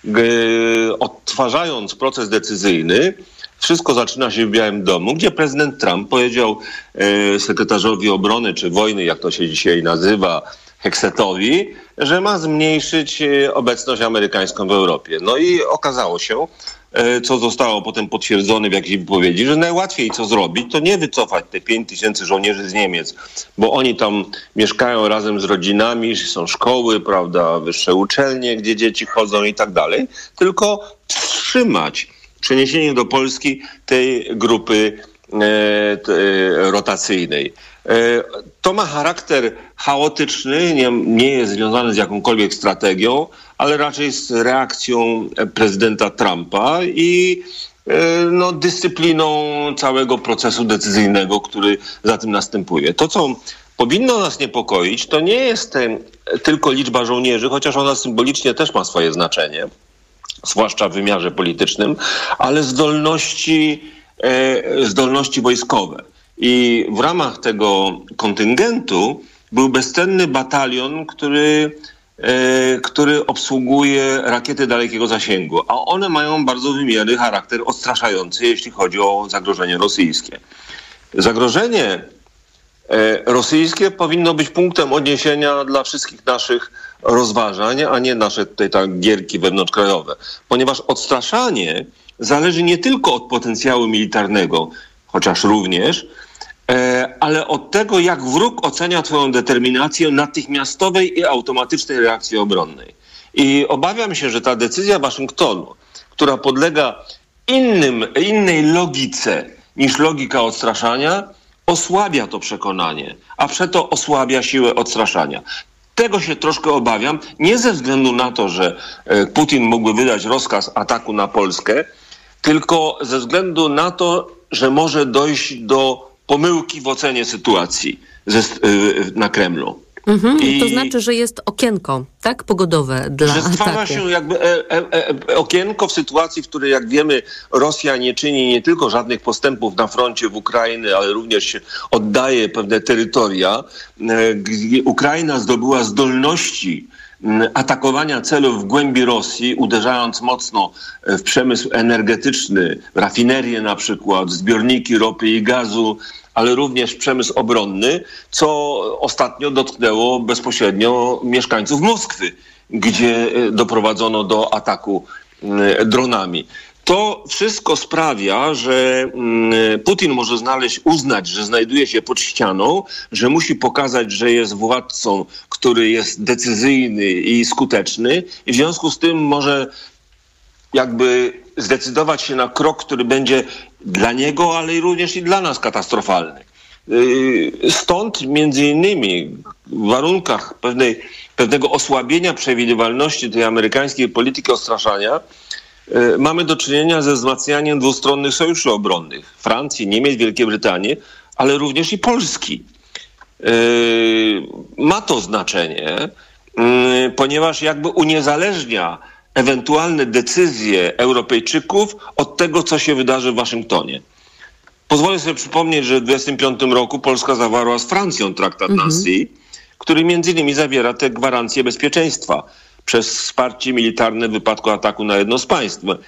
Odtwarzając proces decyzyjny, wszystko zaczyna się w Białym Domu, gdzie prezydent Trump powiedział e, sekretarzowi obrony czy wojny, jak to się dzisiaj nazywa, Hexetowi, że ma zmniejszyć obecność amerykańską w Europie. No i okazało się, e, co zostało potem potwierdzone w jakiejś wypowiedzi, że najłatwiej co zrobić, to nie wycofać te pięć tysięcy żołnierzy z Niemiec, bo oni tam mieszkają razem z rodzinami, są szkoły, prawda, wyższe uczelnie, gdzie dzieci chodzą i tak dalej, tylko wstrzymać przeniesienie do Polski tej grupy e, te, rotacyjnej. E, to ma charakter chaotyczny, nie, nie jest związany z jakąkolwiek strategią, ale raczej z reakcją prezydenta Trumpa i e, no, dyscypliną całego procesu decyzyjnego, który za tym następuje. To, co powinno nas niepokoić, to nie jest e, tylko liczba żołnierzy, chociaż ona symbolicznie też ma swoje znaczenie, zwłaszcza w wymiarze politycznym, ale zdolności, e, zdolności wojskowe. I w ramach tego kontyngentu był bezcenny batalion, który, e, który obsługuje rakiety dalekiego zasięgu, a one mają bardzo wymierny charakter odstraszający, jeśli chodzi o zagrożenie rosyjskie. Zagrożenie e, rosyjskie powinno być punktem odniesienia dla wszystkich naszych rozważań, a nie nasze tutaj tak gierki wewnątrzkrajowe. Ponieważ odstraszanie zależy nie tylko od potencjału militarnego, chociaż również, e, ale od tego, jak wróg ocenia twoją determinację natychmiastowej i automatycznej reakcji obronnej. I obawiam się, że ta decyzja Waszyngtonu, która podlega innym, innej logice niż logika odstraszania, osłabia to przekonanie, a przeto osłabia siłę odstraszania. Tego się troszkę obawiam, nie ze względu na to, że Putin mógłby wydać rozkaz ataku na Polskę, tylko ze względu na to, że może dojść do pomyłki w ocenie sytuacji ze, na Kremlu. Mhm, I to znaczy, że jest okienko, tak, pogodowe dla że stwarza ataku. się jakby e, e, e, okienko w sytuacji, w której, jak wiemy, Rosja nie czyni nie tylko żadnych postępów na froncie w Ukrainy, ale również się oddaje pewne terytoria. E, Ukraina zdobyła zdolności atakowania celów w głębi Rosji, uderzając mocno w przemysł energetyczny, rafinerie na przykład, zbiorniki ropy i gazu, ale również przemysł obronny, co ostatnio dotknęło bezpośrednio mieszkańców Moskwy, gdzie doprowadzono do ataku dronami. To wszystko sprawia, że Putin może znaleźć, uznać, że znajduje się pod ścianą, że musi pokazać, że jest władcą, który jest decyzyjny i skuteczny, i w związku z tym może jakby zdecydować się na krok, który będzie dla niego, ale również i dla nas katastrofalny. Stąd między innymi w warunkach pewnej, pewnego osłabienia przewidywalności tej amerykańskiej polityki odstraszania mamy do czynienia ze wzmacnianiem dwustronnych sojuszy obronnych Francji, Niemiec, Wielkiej Brytanii, ale również i Polski. Ma to znaczenie, ponieważ jakby uniezależnia ewentualne decyzje Europejczyków od tego, co się wydarzy w Waszyngtonie. Pozwolę sobie przypomnieć, że w dwudziestym piątym roku Polska zawarła z Francją traktat Mhm. Nancy, który między innymi zawiera te gwarancje bezpieczeństwa przez wsparcie militarne w wypadku ataku na jedno z państw. Yy,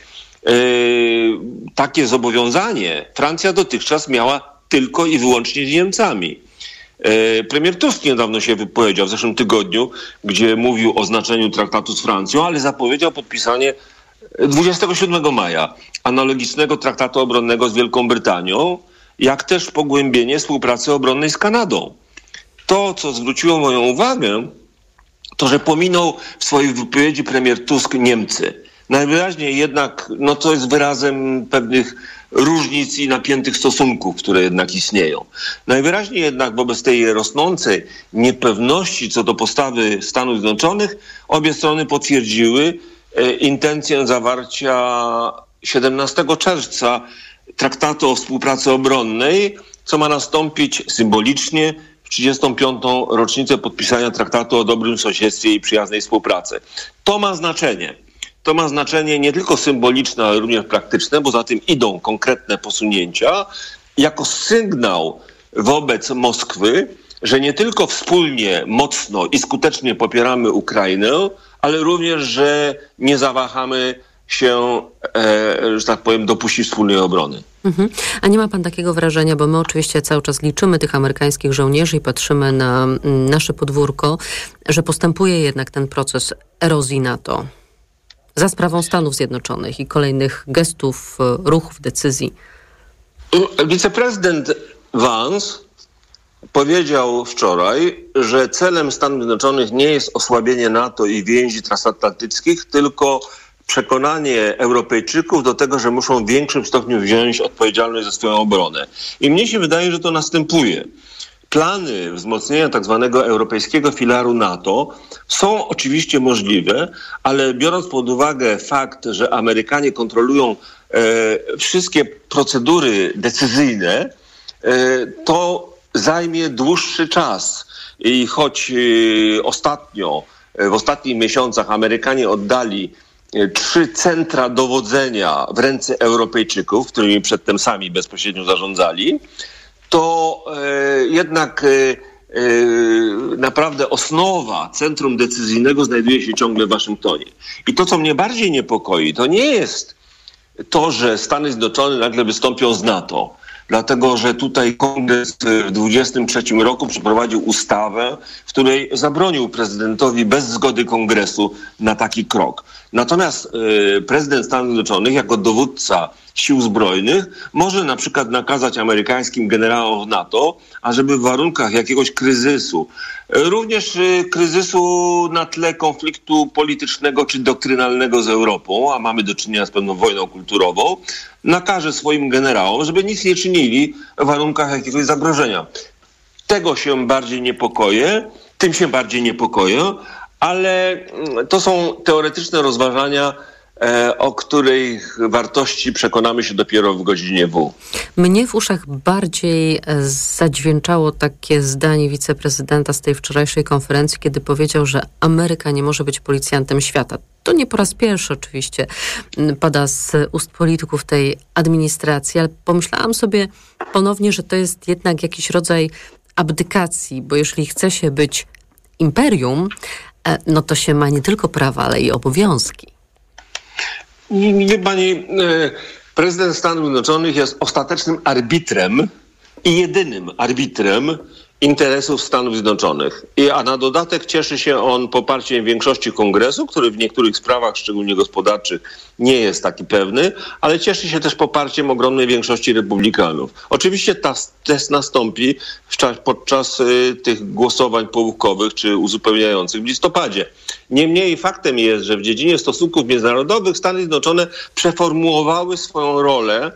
takie zobowiązanie Francja dotychczas miała tylko i wyłącznie z Niemcami. Yy, premier Tusk niedawno się wypowiedział w zeszłym tygodniu, gdzie mówił o znaczeniu traktatu z Francją, ale zapowiedział podpisanie dwudziestego siódmego maja analogicznego traktatu obronnego z Wielką Brytanią, jak też pogłębienie współpracy obronnej z Kanadą. To, co zwróciło moją uwagę, to, że pominął w swojej wypowiedzi premier Tusk Niemcy. Najwyraźniej jednak, no to jest wyrazem pewnych różnic i napiętych stosunków, które jednak istnieją. Najwyraźniej jednak wobec tej rosnącej niepewności co do postawy Stanów Zjednoczonych obie strony potwierdziły e, intencję zawarcia siedemnastego czerwca traktatu o współpracy obronnej, co ma nastąpić symbolicznie w trzydziestą piątą rocznicę podpisania traktatu o dobrym sąsiedztwie i przyjaznej współpracy. To ma znaczenie. To ma znaczenie nie tylko symboliczne, ale również praktyczne, bo za tym idą konkretne posunięcia, jako sygnał wobec Moskwy, że nie tylko wspólnie, mocno i skutecznie popieramy Ukrainę, ale również, że nie zawahamy się, e, że tak powiem, dopuścić wspólnej obrony. Mhm. A nie ma pan takiego wrażenia, bo my oczywiście cały czas liczymy tych amerykańskich żołnierzy i patrzymy na mm, nasze podwórko, że postępuje jednak ten proces erozji NATO za sprawą Stanów Zjednoczonych i kolejnych gestów, ruchów, decyzji? Wiceprezydent Vance powiedział wczoraj, że celem Stanów Zjednoczonych nie jest osłabienie NATO i więzi transatlantyckich, tylko przekonanie Europejczyków do tego, że muszą w większym stopniu wziąć odpowiedzialność za swoją obronę. I mnie się wydaje, że to następuje. Plany wzmocnienia tak zwanego europejskiego filaru NATO są oczywiście możliwe, ale biorąc pod uwagę fakt, że Amerykanie kontrolują e, wszystkie procedury decyzyjne, e, to zajmie dłuższy czas. I choć e, ostatnio, e, w ostatnich miesiącach Amerykanie oddali e, trzy centra dowodzenia w ręce Europejczyków, którymi przedtem sami bezpośrednio zarządzali, to e, jednak e, e, naprawdę osnowa centrum decyzyjnego znajduje się ciągle w Waszyngtonie. I to, co mnie bardziej niepokoi, to nie jest to, że Stany Zjednoczone nagle wystąpią z NATO, dlatego że tutaj Kongres w dwudziestym trzecim roku przeprowadził ustawę, w której zabronił prezydentowi bez zgody Kongresu na taki krok. Natomiast y, prezydent Stanów Zjednoczonych jako dowódca sił zbrojnych może na przykład nakazać amerykańskim generałom w NATO, ażeby w warunkach jakiegoś kryzysu, y, również y, kryzysu na tle konfliktu politycznego czy doktrynalnego z Europą, a mamy do czynienia z pewną wojną kulturową, nakaże swoim generałom, żeby nic nie czynili w warunkach jakiegoś zagrożenia. Tego się bardziej niepokoję tym się bardziej niepokoję, ale to są teoretyczne rozważania, o której wartości przekonamy się dopiero w godzinie W. Mnie w uszach bardziej zadźwięczało takie zdanie wiceprezydenta z tej wczorajszej konferencji, kiedy powiedział, że Ameryka nie może być policjantem świata. To nie po raz pierwszy oczywiście pada z ust polityków tej administracji, ale pomyślałam sobie ponownie, że to jest jednak jakiś rodzaj abdykacji, bo jeżeli chce się być imperium, no to się ma nie tylko prawa, ale i obowiązki. Wie pani, prezydent Stanów Zjednoczonych jest ostatecznym arbitrem i jedynym arbitrem interesów Stanów Zjednoczonych. I, a na dodatek cieszy się on poparciem większości Kongresu, który w niektórych sprawach, szczególnie gospodarczych, nie jest taki pewny, ale cieszy się też poparciem ogromnej większości republikanów. Oczywiście ta test nastąpi w czas, podczas y, tych głosowań połówkowych czy uzupełniających w listopadzie. Niemniej faktem jest, że w dziedzinie stosunków międzynarodowych Stany Zjednoczone przeformułowały swoją rolę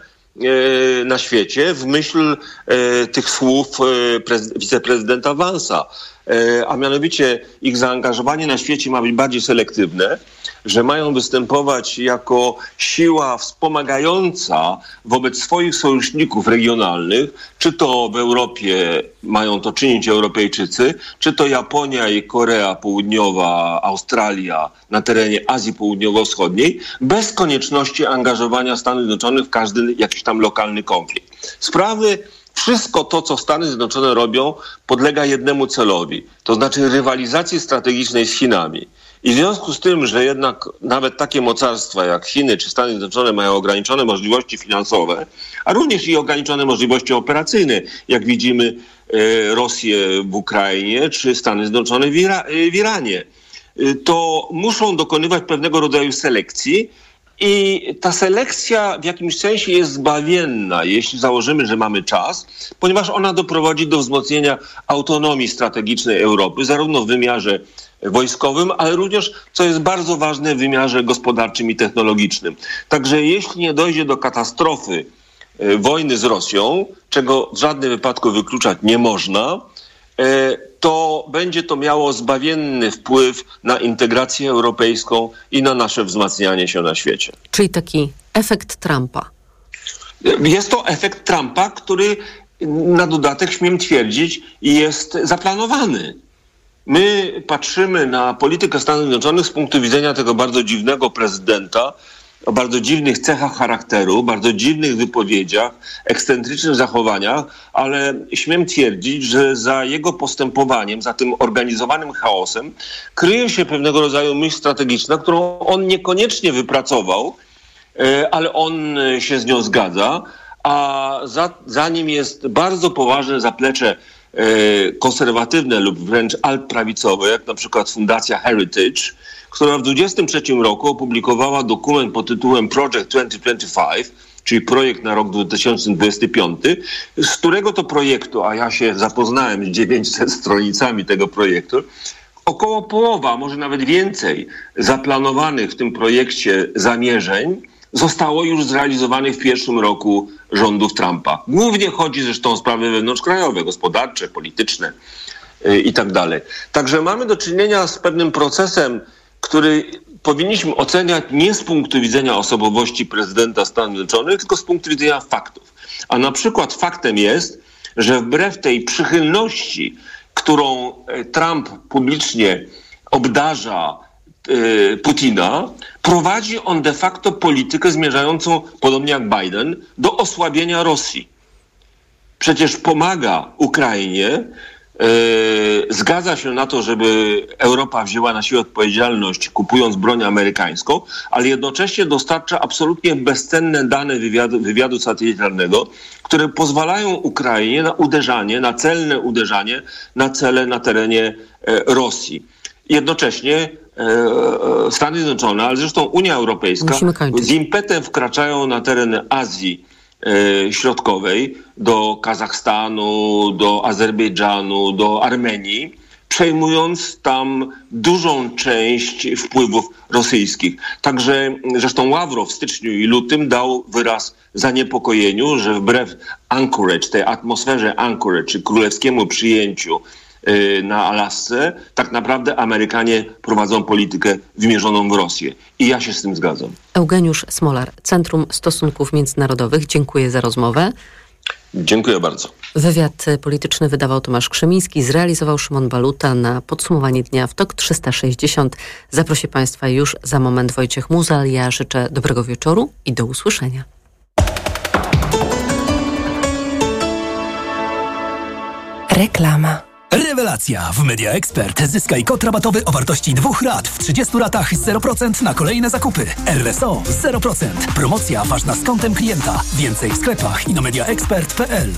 na świecie w myśl e, tych słów e, prez, wiceprezydenta Vance'a, e, a mianowicie ich zaangażowanie na świecie ma być bardziej selektywne, że mają występować jako siła wspomagająca wobec swoich sojuszników regionalnych, czy to w Europie mają to czynić Europejczycy, czy to Japonia i Korea Południowa, Australia na terenie Azji Południowo-Wschodniej, bez konieczności angażowania Stanów Zjednoczonych w każdy jakiś tam lokalny konflikt. Sprawy, wszystko to, co Stany Zjednoczone robią, podlega jednemu celowi, to znaczy rywalizacji strategicznej z Chinami. I w związku z tym, że jednak nawet takie mocarstwa jak Chiny czy Stany Zjednoczone mają ograniczone możliwości finansowe, a również i ograniczone możliwości operacyjne, jak widzimy e, Rosję w Ukrainie czy Stany Zjednoczone w, Ira- w Iranie, e, to muszą dokonywać pewnego rodzaju selekcji i ta selekcja w jakimś sensie jest zbawienna, jeśli założymy, że mamy czas, ponieważ ona doprowadzi do wzmocnienia autonomii strategicznej Europy, zarówno w wymiarze wojskowym, ale również, co jest bardzo ważne, w wymiarze gospodarczym i technologicznym. Także jeśli nie dojdzie do katastrofy e, wojny z Rosją, czego w żadnym wypadku wykluczać nie można, e, to będzie to miało zbawienny wpływ na integrację europejską i na nasze wzmacnianie się na świecie. Czyli taki efekt Trumpa. Jest to efekt Trumpa, który na dodatek, śmiem twierdzić, jest zaplanowany. My patrzymy na politykę Stanów Zjednoczonych z punktu widzenia tego bardzo dziwnego prezydenta, o bardzo dziwnych cechach charakteru, bardzo dziwnych wypowiedziach, ekscentrycznych zachowaniach, ale śmiem twierdzić, że za jego postępowaniem, za tym organizowanym chaosem kryje się pewnego rodzaju myśl strategiczna, którą on niekoniecznie wypracował, ale on się z nią zgadza, a za, za nim jest bardzo poważne zaplecze konserwatywne lub wręcz altprawicowe, jak na przykład Fundacja Heritage, która w dwudziestym trzecim roku opublikowała dokument pod tytułem Project dwa tysiące dwudziesty piąty, czyli projekt na rok dwa tysiące dwudziesty piąty, z którego to projektu, a ja się zapoznałem z dziewięćset stronicami tego projektu, około połowa, może nawet więcej zaplanowanych w tym projekcie zamierzeń zostało już zrealizowanych w pierwszym roku rządów Trumpa. Głównie chodzi zresztą o sprawy wewnątrzkrajowe, gospodarcze, polityczne yy, i tak dalej. Także mamy do czynienia z pewnym procesem, który powinniśmy oceniać nie z punktu widzenia osobowości prezydenta Stanów Zjednoczonych, tylko z punktu widzenia faktów. A na przykład faktem jest, że wbrew tej przychylności, którą Trump publicznie obdarza Putina, prowadzi on de facto politykę zmierzającą, podobnie jak Biden, do osłabienia Rosji. Przecież pomaga Ukrainie, yy, zgadza się na to, żeby Europa wzięła na siebie odpowiedzialność, kupując broń amerykańską, ale jednocześnie dostarcza absolutnie bezcenne dane wywiadu, wywiadu satelitarnego, które pozwalają Ukrainie na uderzanie, na celne uderzanie na cele na terenie yy, Rosji. Jednocześnie Stany Zjednoczone, ale zresztą Unia Europejska z impetem wkraczają na teren Azji e, Środkowej, do Kazachstanu, do Azerbejdżanu, do Armenii, przejmując tam dużą część wpływów rosyjskich. Także zresztą Ławrow w styczniu i lutym dał wyraz zaniepokojeniu, że wbrew Anchorage, tej atmosferze Anchorage, czy królewskiemu przyjęciu na Alasce, tak naprawdę Amerykanie prowadzą politykę wymierzoną w Rosję. I ja się z tym zgadzam. Eugeniusz Smolar, Centrum Stosunków Międzynarodowych. Dziękuję za rozmowę. Dziękuję bardzo. Wywiad polityczny wydawał Tomasz Krzemiński, zrealizował Szymon Baluta. Na podsumowanie dnia w TOK trzysta sześćdziesiąt zaprosi Państwa już za moment Wojciech Muzal. Ja życzę dobrego wieczoru i do usłyszenia. Reklama. Rewelacja! W Media Expert zyskaj kod rabatowy o wartości dwóch rat w trzydziestu ratach zero procent na kolejne zakupy. R S O zero procent. Promocja ważna z kontem klienta. Więcej w sklepach i na media expert kropka p l.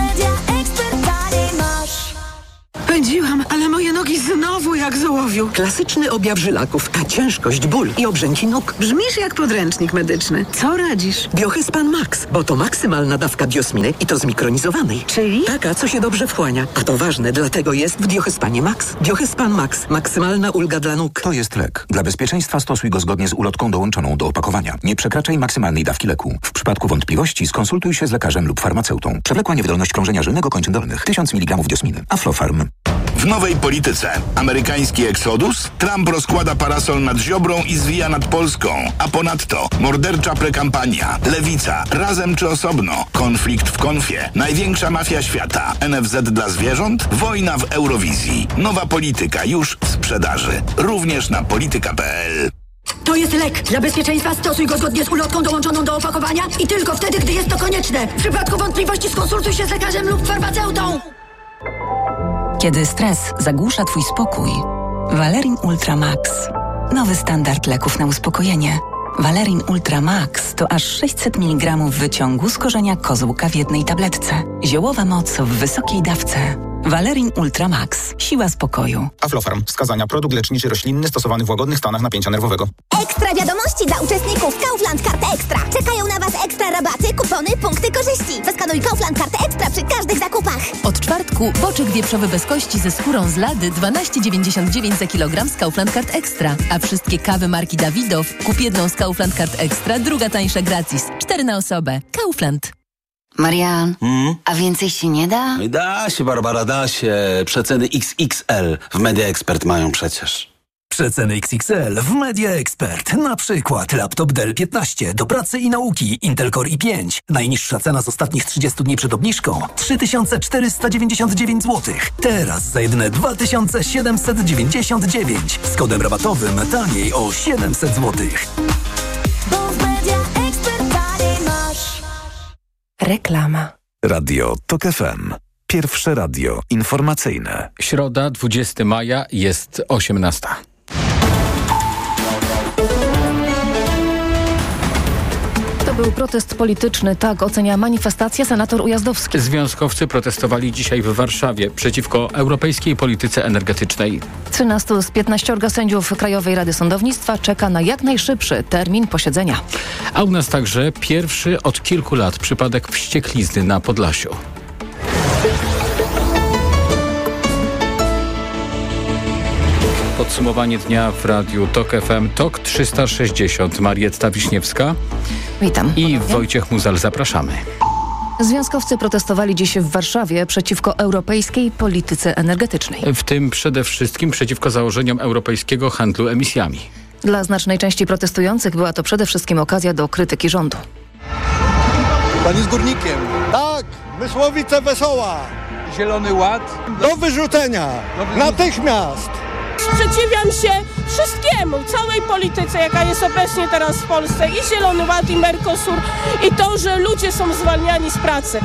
Pędziłam, ale moje nogi znowu jak z ołowiu. Klasyczny objaw żylaków, a ciężkość, ból i obrzęki nóg. Brzmisz jak podręcznik medyczny. Co radzisz? Biohyspan Max, bo to maksymalna dawka biosminy i to zmikronizowanej. Czyli? Taka, co się dobrze wchłania. A to ważne, dlatego jest w Biohyspanie Max. Biohyspan Max. Maksymalna ulga dla nóg. To jest lek. Dla bezpieczeństwa stosuj go zgodnie z ulotką dołączoną do opakowania. Nie przekraczaj maksymalnej dawki leku. W przypadku wątpliwości skonsultuj się z lekarzem lub farmaceutą. Przewlekła niewydolność krążenia żylnego kończyn dolnych. tysiąc miligramów diosminy. Aflofarm. W nowej polityce. Amerykański eksodus, Trump rozkłada parasol nad Ziobrą i zwija nad Polską. A ponadto mordercza prekampania, lewica, razem czy osobno, konflikt w konfie, największa mafia świata, N F Z dla zwierząt, wojna w Eurowizji. Nowa polityka już w sprzedaży. Również na polityka kropka p l. To jest lek. Dla bezpieczeństwa stosuj go zgodnie z ulotką dołączoną do opakowania i tylko wtedy, gdy jest to konieczne. W przypadku wątpliwości skonsultuj się z lekarzem lub farmaceutą. Kiedy stres zagłusza Twój spokój, Valerin Ultra Max. Nowy standard leków na uspokojenie. Valerin Ultra Max to aż sześćset miligramów wyciągu z korzenia kozłka w jednej tabletce. Ziołowa moc w wysokiej dawce. Valerin Ultra Max. Siła spokoju. Aflofarm. Wskazania. Produkt leczniczy roślinny stosowany w łagodnych stanach napięcia nerwowego. Ekstra wiadomości dla uczestników Kaufland Karty Ekstra. Czekają na Was ekstra rabaty, kupony, punkty korzyści. Wyskanuj Kaufland Kartę Ekstra przy każdych zakupach. Od czwartku boczek wieprzowy bez kości ze skórą z lady dwanaście dziewięćdziesiąt dziewięć za kilogram z Kaufland Kart Ekstra. A wszystkie kawy marki Dawidow kup jedną z Kaufland Kart Ekstra, druga tańsza gratis. Cztery na osobę. Kaufland. Marian, Hmm? a więcej się nie da? Da się, Barbara, da się. Przeceny X X L w Media Expert mają przecież. Przeceny X X L w Media Expert. Na przykład laptop Dell piętnaście do pracy i nauki Intel Core i pięć. Najniższa cena z ostatnich trzydziestu dni przed obniżką trzy tysiące czterysta dziewięćdziesiąt dziewięć złotych. Teraz za jedyne dwa tysiące siedemset dziewięćdziesiąt dziewięć. Z kodem rabatowym taniej o siedemset złotych. Reklama. Radio TOK F M. Pierwsze radio informacyjne. Środa, dwudziestego maja, jest osiemnasta. To był protest polityczny, tak ocenia manifestacja senator Ujazdowski. Związkowcy protestowali dzisiaj w Warszawie przeciwko europejskiej polityce energetycznej. trzynastu z piętnastu sędziów Krajowej Rady Sądownictwa czeka na jak najszybszy termin posiedzenia. A u nas także pierwszy od kilku lat przypadek wścieklizny na Podlasiu. Podsumowanie dnia w radiu TOK F M, TOK trzysta sześćdziesiąt. Marietta Wiśniewska. Witam. I Wojciech Muzal, zapraszamy. Związkowcy protestowali dziś w Warszawie przeciwko europejskiej polityce energetycznej. W tym przede wszystkim przeciwko założeniom europejskiego handlu emisjami. Dla znacznej części protestujących była to przede wszystkim okazja do krytyki rządu. Pan jest górnikiem. Tak, Mysłowice Wesoła. Zielony Ład. Do wyrzucenia. Natychmiast. Sprzeciwiam się wszystkiemu, całej polityce, jaka jest obecnie teraz w Polsce, i Zielony Ład, i Mercosur, i to, że ludzie są zwalniani z pracy.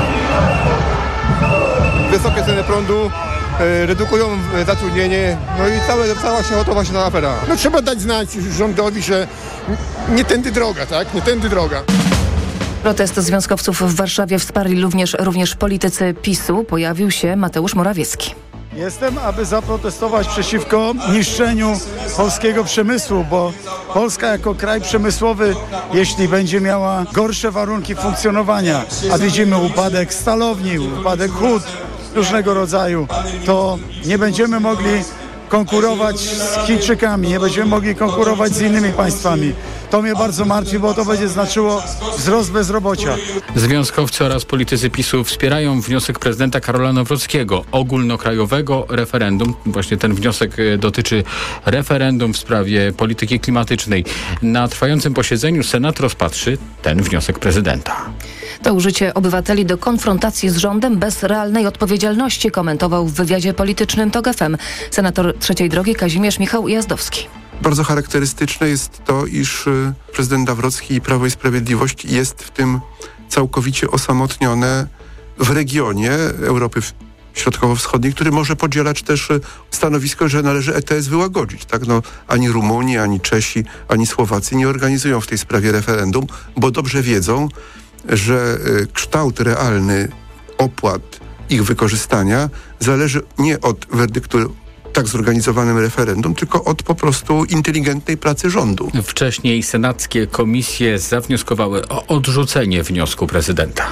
Wysokie ceny prądu e, redukują zatrudnienie, no i całe, cała się gotowa się na afera. No trzeba dać znać rządowi, że nie tędy droga, tak? Nie tędy droga. Protest związkowców w Warszawie wsparli również, również politycy PiSu. Pojawił się Mateusz Morawiecki. Jestem, aby zaprotestować przeciwko niszczeniu polskiego przemysłu, bo Polska jako kraj przemysłowy, jeśli będzie miała gorsze warunki funkcjonowania, a widzimy upadek stalowni, upadek hut różnego rodzaju, to nie będziemy mogli konkurować z Chińczykami, nie będziemy mogli konkurować z innymi państwami. To mnie bardzo martwi, bo to będzie znaczyło wzrost bezrobocia. Związkowcy oraz politycy PiSu wspierają wniosek prezydenta Karola Nawrockiego ogólnokrajowego referendum. Właśnie ten wniosek dotyczy referendum w sprawie polityki klimatycznej. Na trwającym posiedzeniu Senat rozpatrzy ten wniosek prezydenta. To użycie obywateli do konfrontacji z rządem bez realnej odpowiedzialności, komentował w wywiadzie politycznym TOK F M senator Trzeciej Drogi Kazimierz Michał Jazdowski. Bardzo charakterystyczne jest to, iż prezydent Nawrocki i Prawo i Sprawiedliwość jest w tym całkowicie osamotnione w regionie Europy Środkowo-Wschodniej, który może podzielać też stanowisko, że należy E T S wyłagodzić. Tak? No, ani Rumuni, ani Czesi, ani Słowacy nie organizują w tej sprawie referendum, bo dobrze wiedzą, że kształt realny opłat ich wykorzystania zależy nie od werdyktu tak zorganizowanym referendum, tylko od po prostu inteligentnej pracy rządu. Wcześniej senackie komisje zawnioskowały o odrzucenie wniosku prezydenta.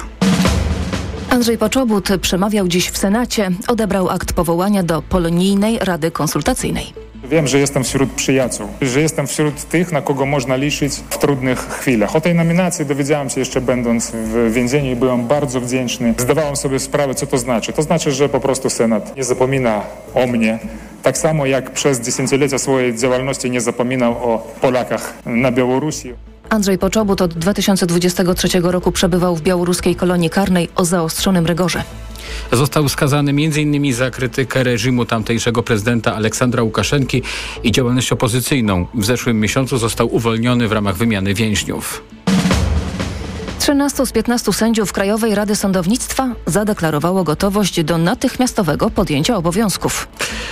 Andrzej Poczobut przemawiał dziś w Senacie, odebrał akt powołania do Polonijnej Rady Konsultacyjnej. Wiem, że jestem wśród przyjaciół, że jestem wśród tych, na kogo można liczyć w trudnych chwilach. O tej nominacji dowiedziałem się jeszcze będąc w więzieniu i byłem bardzo wdzięczny. Zdawałem sobie sprawę, co to znaczy. To znaczy, że po prostu Senat nie zapomina o mnie. Tak samo jak przez dziesięciolecia swojej działalności nie zapominał o Polakach na Białorusi. Andrzej Poczobut od dwa tysiące dwudziestego trzeciego roku przebywał w białoruskiej kolonii karnej o zaostrzonym rygorze. Został skazany między innymi za krytykę reżimu tamtejszego prezydenta Aleksandra Łukaszenki i działalność opozycyjną. W zeszłym miesiącu został uwolniony w ramach wymiany więźniów. trzynastu z piętnastu sędziów Krajowej Rady Sądownictwa zadeklarowało gotowość do natychmiastowego podjęcia obowiązków.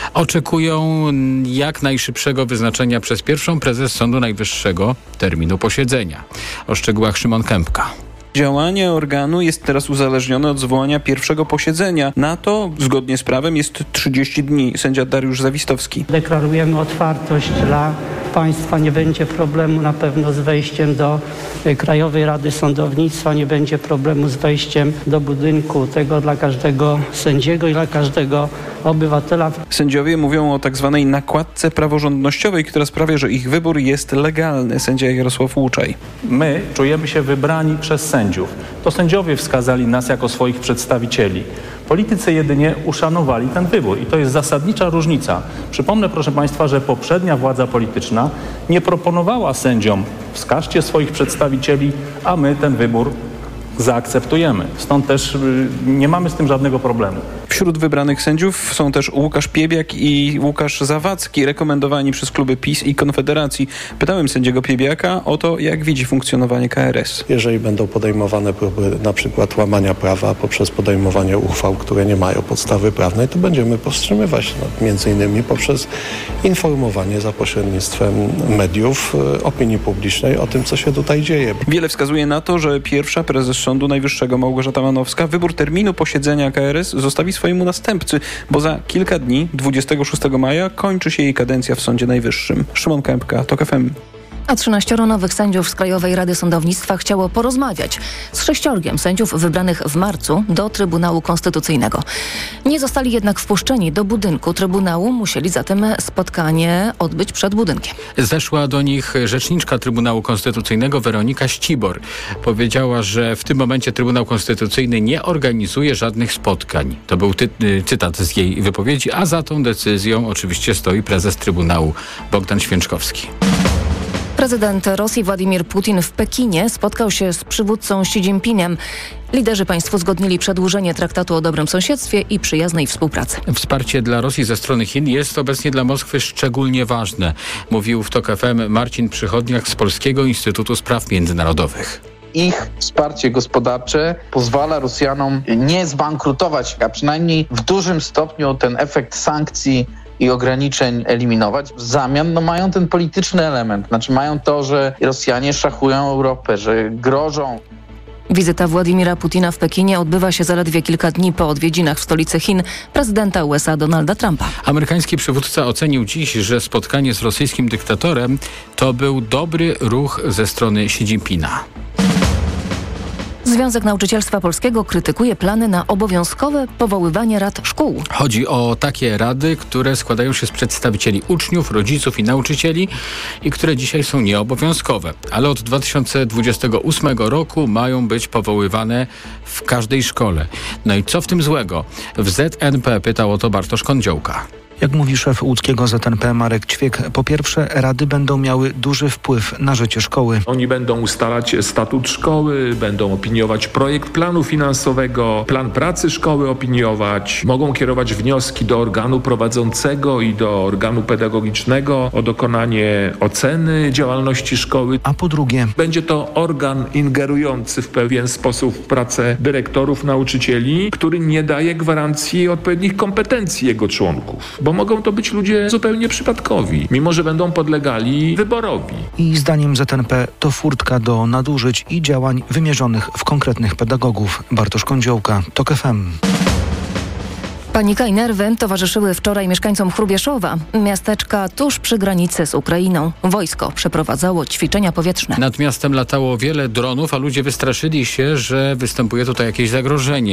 Oczekują jak najszybszego wyznaczenia przez pierwszą prezes Sądu Najwyższego terminu posiedzenia. O szczegółach Szymon Kępka. Działanie organu jest teraz uzależnione od zwołania pierwszego posiedzenia. Na to, zgodnie z prawem, jest trzydzieści dni. Sędzia Dariusz Zawistowski. Deklarujemy otwartość dla państwa. Nie będzie problemu na pewno z wejściem do Krajowej Rady Sądownictwa. Nie będzie problemu z wejściem do budynku. Tego dla każdego sędziego i dla każdego obywatela. Sędziowie mówią o tak zwanej nakładce praworządnościowej, która sprawia, że ich wybór jest legalny. Sędzia Jarosław Łuczaj. My czujemy się wybrani przez sędziów. To sędziowie wskazali nas jako swoich przedstawicieli. Politycy jedynie uszanowali ten wybór i to jest zasadnicza różnica. Przypomnę, proszę Państwa, że poprzednia władza polityczna nie proponowała sędziom wskażcie swoich przedstawicieli, a my ten wybór zaakceptujemy. Stąd też nie mamy z tym żadnego problemu. Wśród wybranych sędziów są też Łukasz Piebiak i Łukasz Zawadzki, rekomendowani przez kluby PiS i Konfederacji. Pytałem sędziego Piebiaka o to, jak widzi funkcjonowanie K R S. Jeżeli będą podejmowane próby na przykład łamania prawa poprzez podejmowanie uchwał, które nie mają podstawy prawnej, to będziemy powstrzymywać, no, między innymi poprzez informowanie za pośrednictwem mediów, opinii publicznej o tym, co się tutaj dzieje. Wiele wskazuje na to, że pierwsza prezes Sądu Najwyższego Małgorzata Manowska wybór terminu posiedzenia K R S zostawi swojemu następcy, bo za kilka dni, dwudziestego szóstego maja, kończy się jej kadencja w Sądzie Najwyższym. Szymon Kępka, TOK F M. A trzynaścioro nowych sędziów z Krajowej Rady Sądownictwa chciało porozmawiać z sześciorgiem sędziów wybranych w marcu do Trybunału Konstytucyjnego. Nie zostali jednak wpuszczeni do budynku Trybunału, musieli zatem spotkanie odbyć przed budynkiem. Zeszła do nich rzeczniczka Trybunału Konstytucyjnego Weronika Ścibor. Powiedziała, że w tym momencie Trybunał Konstytucyjny nie organizuje żadnych spotkań. To był ty- cytat z jej wypowiedzi, a za tą decyzją oczywiście stoi prezes Trybunału Bogdan Święczkowski. Prezydent Rosji Władimir Putin w Pekinie spotkał się z przywódcą Xi Jinpingiem. Liderzy państw uzgodnili przedłużenie traktatu o dobrym sąsiedztwie i przyjaznej współpracy. Wsparcie dla Rosji ze strony Chin jest obecnie dla Moskwy szczególnie ważne, mówił w TOK F M Marcin Przychodniak z Polskiego Instytutu Spraw Międzynarodowych. Ich wsparcie gospodarcze pozwala Rosjanom nie zbankrutować, a przynajmniej w dużym stopniu ten efekt sankcji i ograniczeń eliminować. W zamian no, mają ten polityczny element. Znaczy mają to, że Rosjanie szachują Europę, że grożą. Wizyta Władimira Putina w Pekinie odbywa się zaledwie kilka dni po odwiedzinach w stolicy Chin prezydenta U S A Donalda Trumpa. Amerykański przywódca ocenił dziś, że spotkanie z rosyjskim dyktatorem to był dobry ruch ze strony Xi Jinpinga. Związek Nauczycielstwa Polskiego krytykuje plany na obowiązkowe powoływanie rad szkół. Chodzi o takie rady, które składają się z przedstawicieli uczniów, rodziców i nauczycieli i które dzisiaj są nieobowiązkowe, ale od dwa tysiące dwudziestego ósmego roku mają być powoływane w każdej szkole. No i co w tym złego? W Z N P pytał o to Bartosz Kądziołka. Jak mówi szef łódzkiego Z N P Marek Ćwiek, po pierwsze rady będą miały duży wpływ na życie szkoły. Oni będą ustalać statut szkoły, będą opiniować projekt planu finansowego, plan pracy szkoły opiniować, mogą kierować wnioski do organu prowadzącego i do organu pedagogicznego o dokonanie oceny działalności szkoły. A po drugie, będzie to organ ingerujący w pewien sposób w pracę dyrektorów, nauczycieli, który nie daje gwarancji odpowiednich kompetencji jego członków. Bo mogą to być ludzie zupełnie przypadkowi, mimo że będą podlegali wyborowi. I zdaniem Z N P to furtka do nadużyć i działań wymierzonych w konkretnych pedagogów. Bartosz Kądziołka, TOK F M. Panika i nerwy towarzyszyły wczoraj mieszkańcom Hrubieszowa, miasteczka tuż przy granicy z Ukrainą. Wojsko przeprowadzało ćwiczenia powietrzne. Nad miastem latało wiele dronów, a ludzie wystraszyli się, że występuje tutaj jakieś zagrożenie.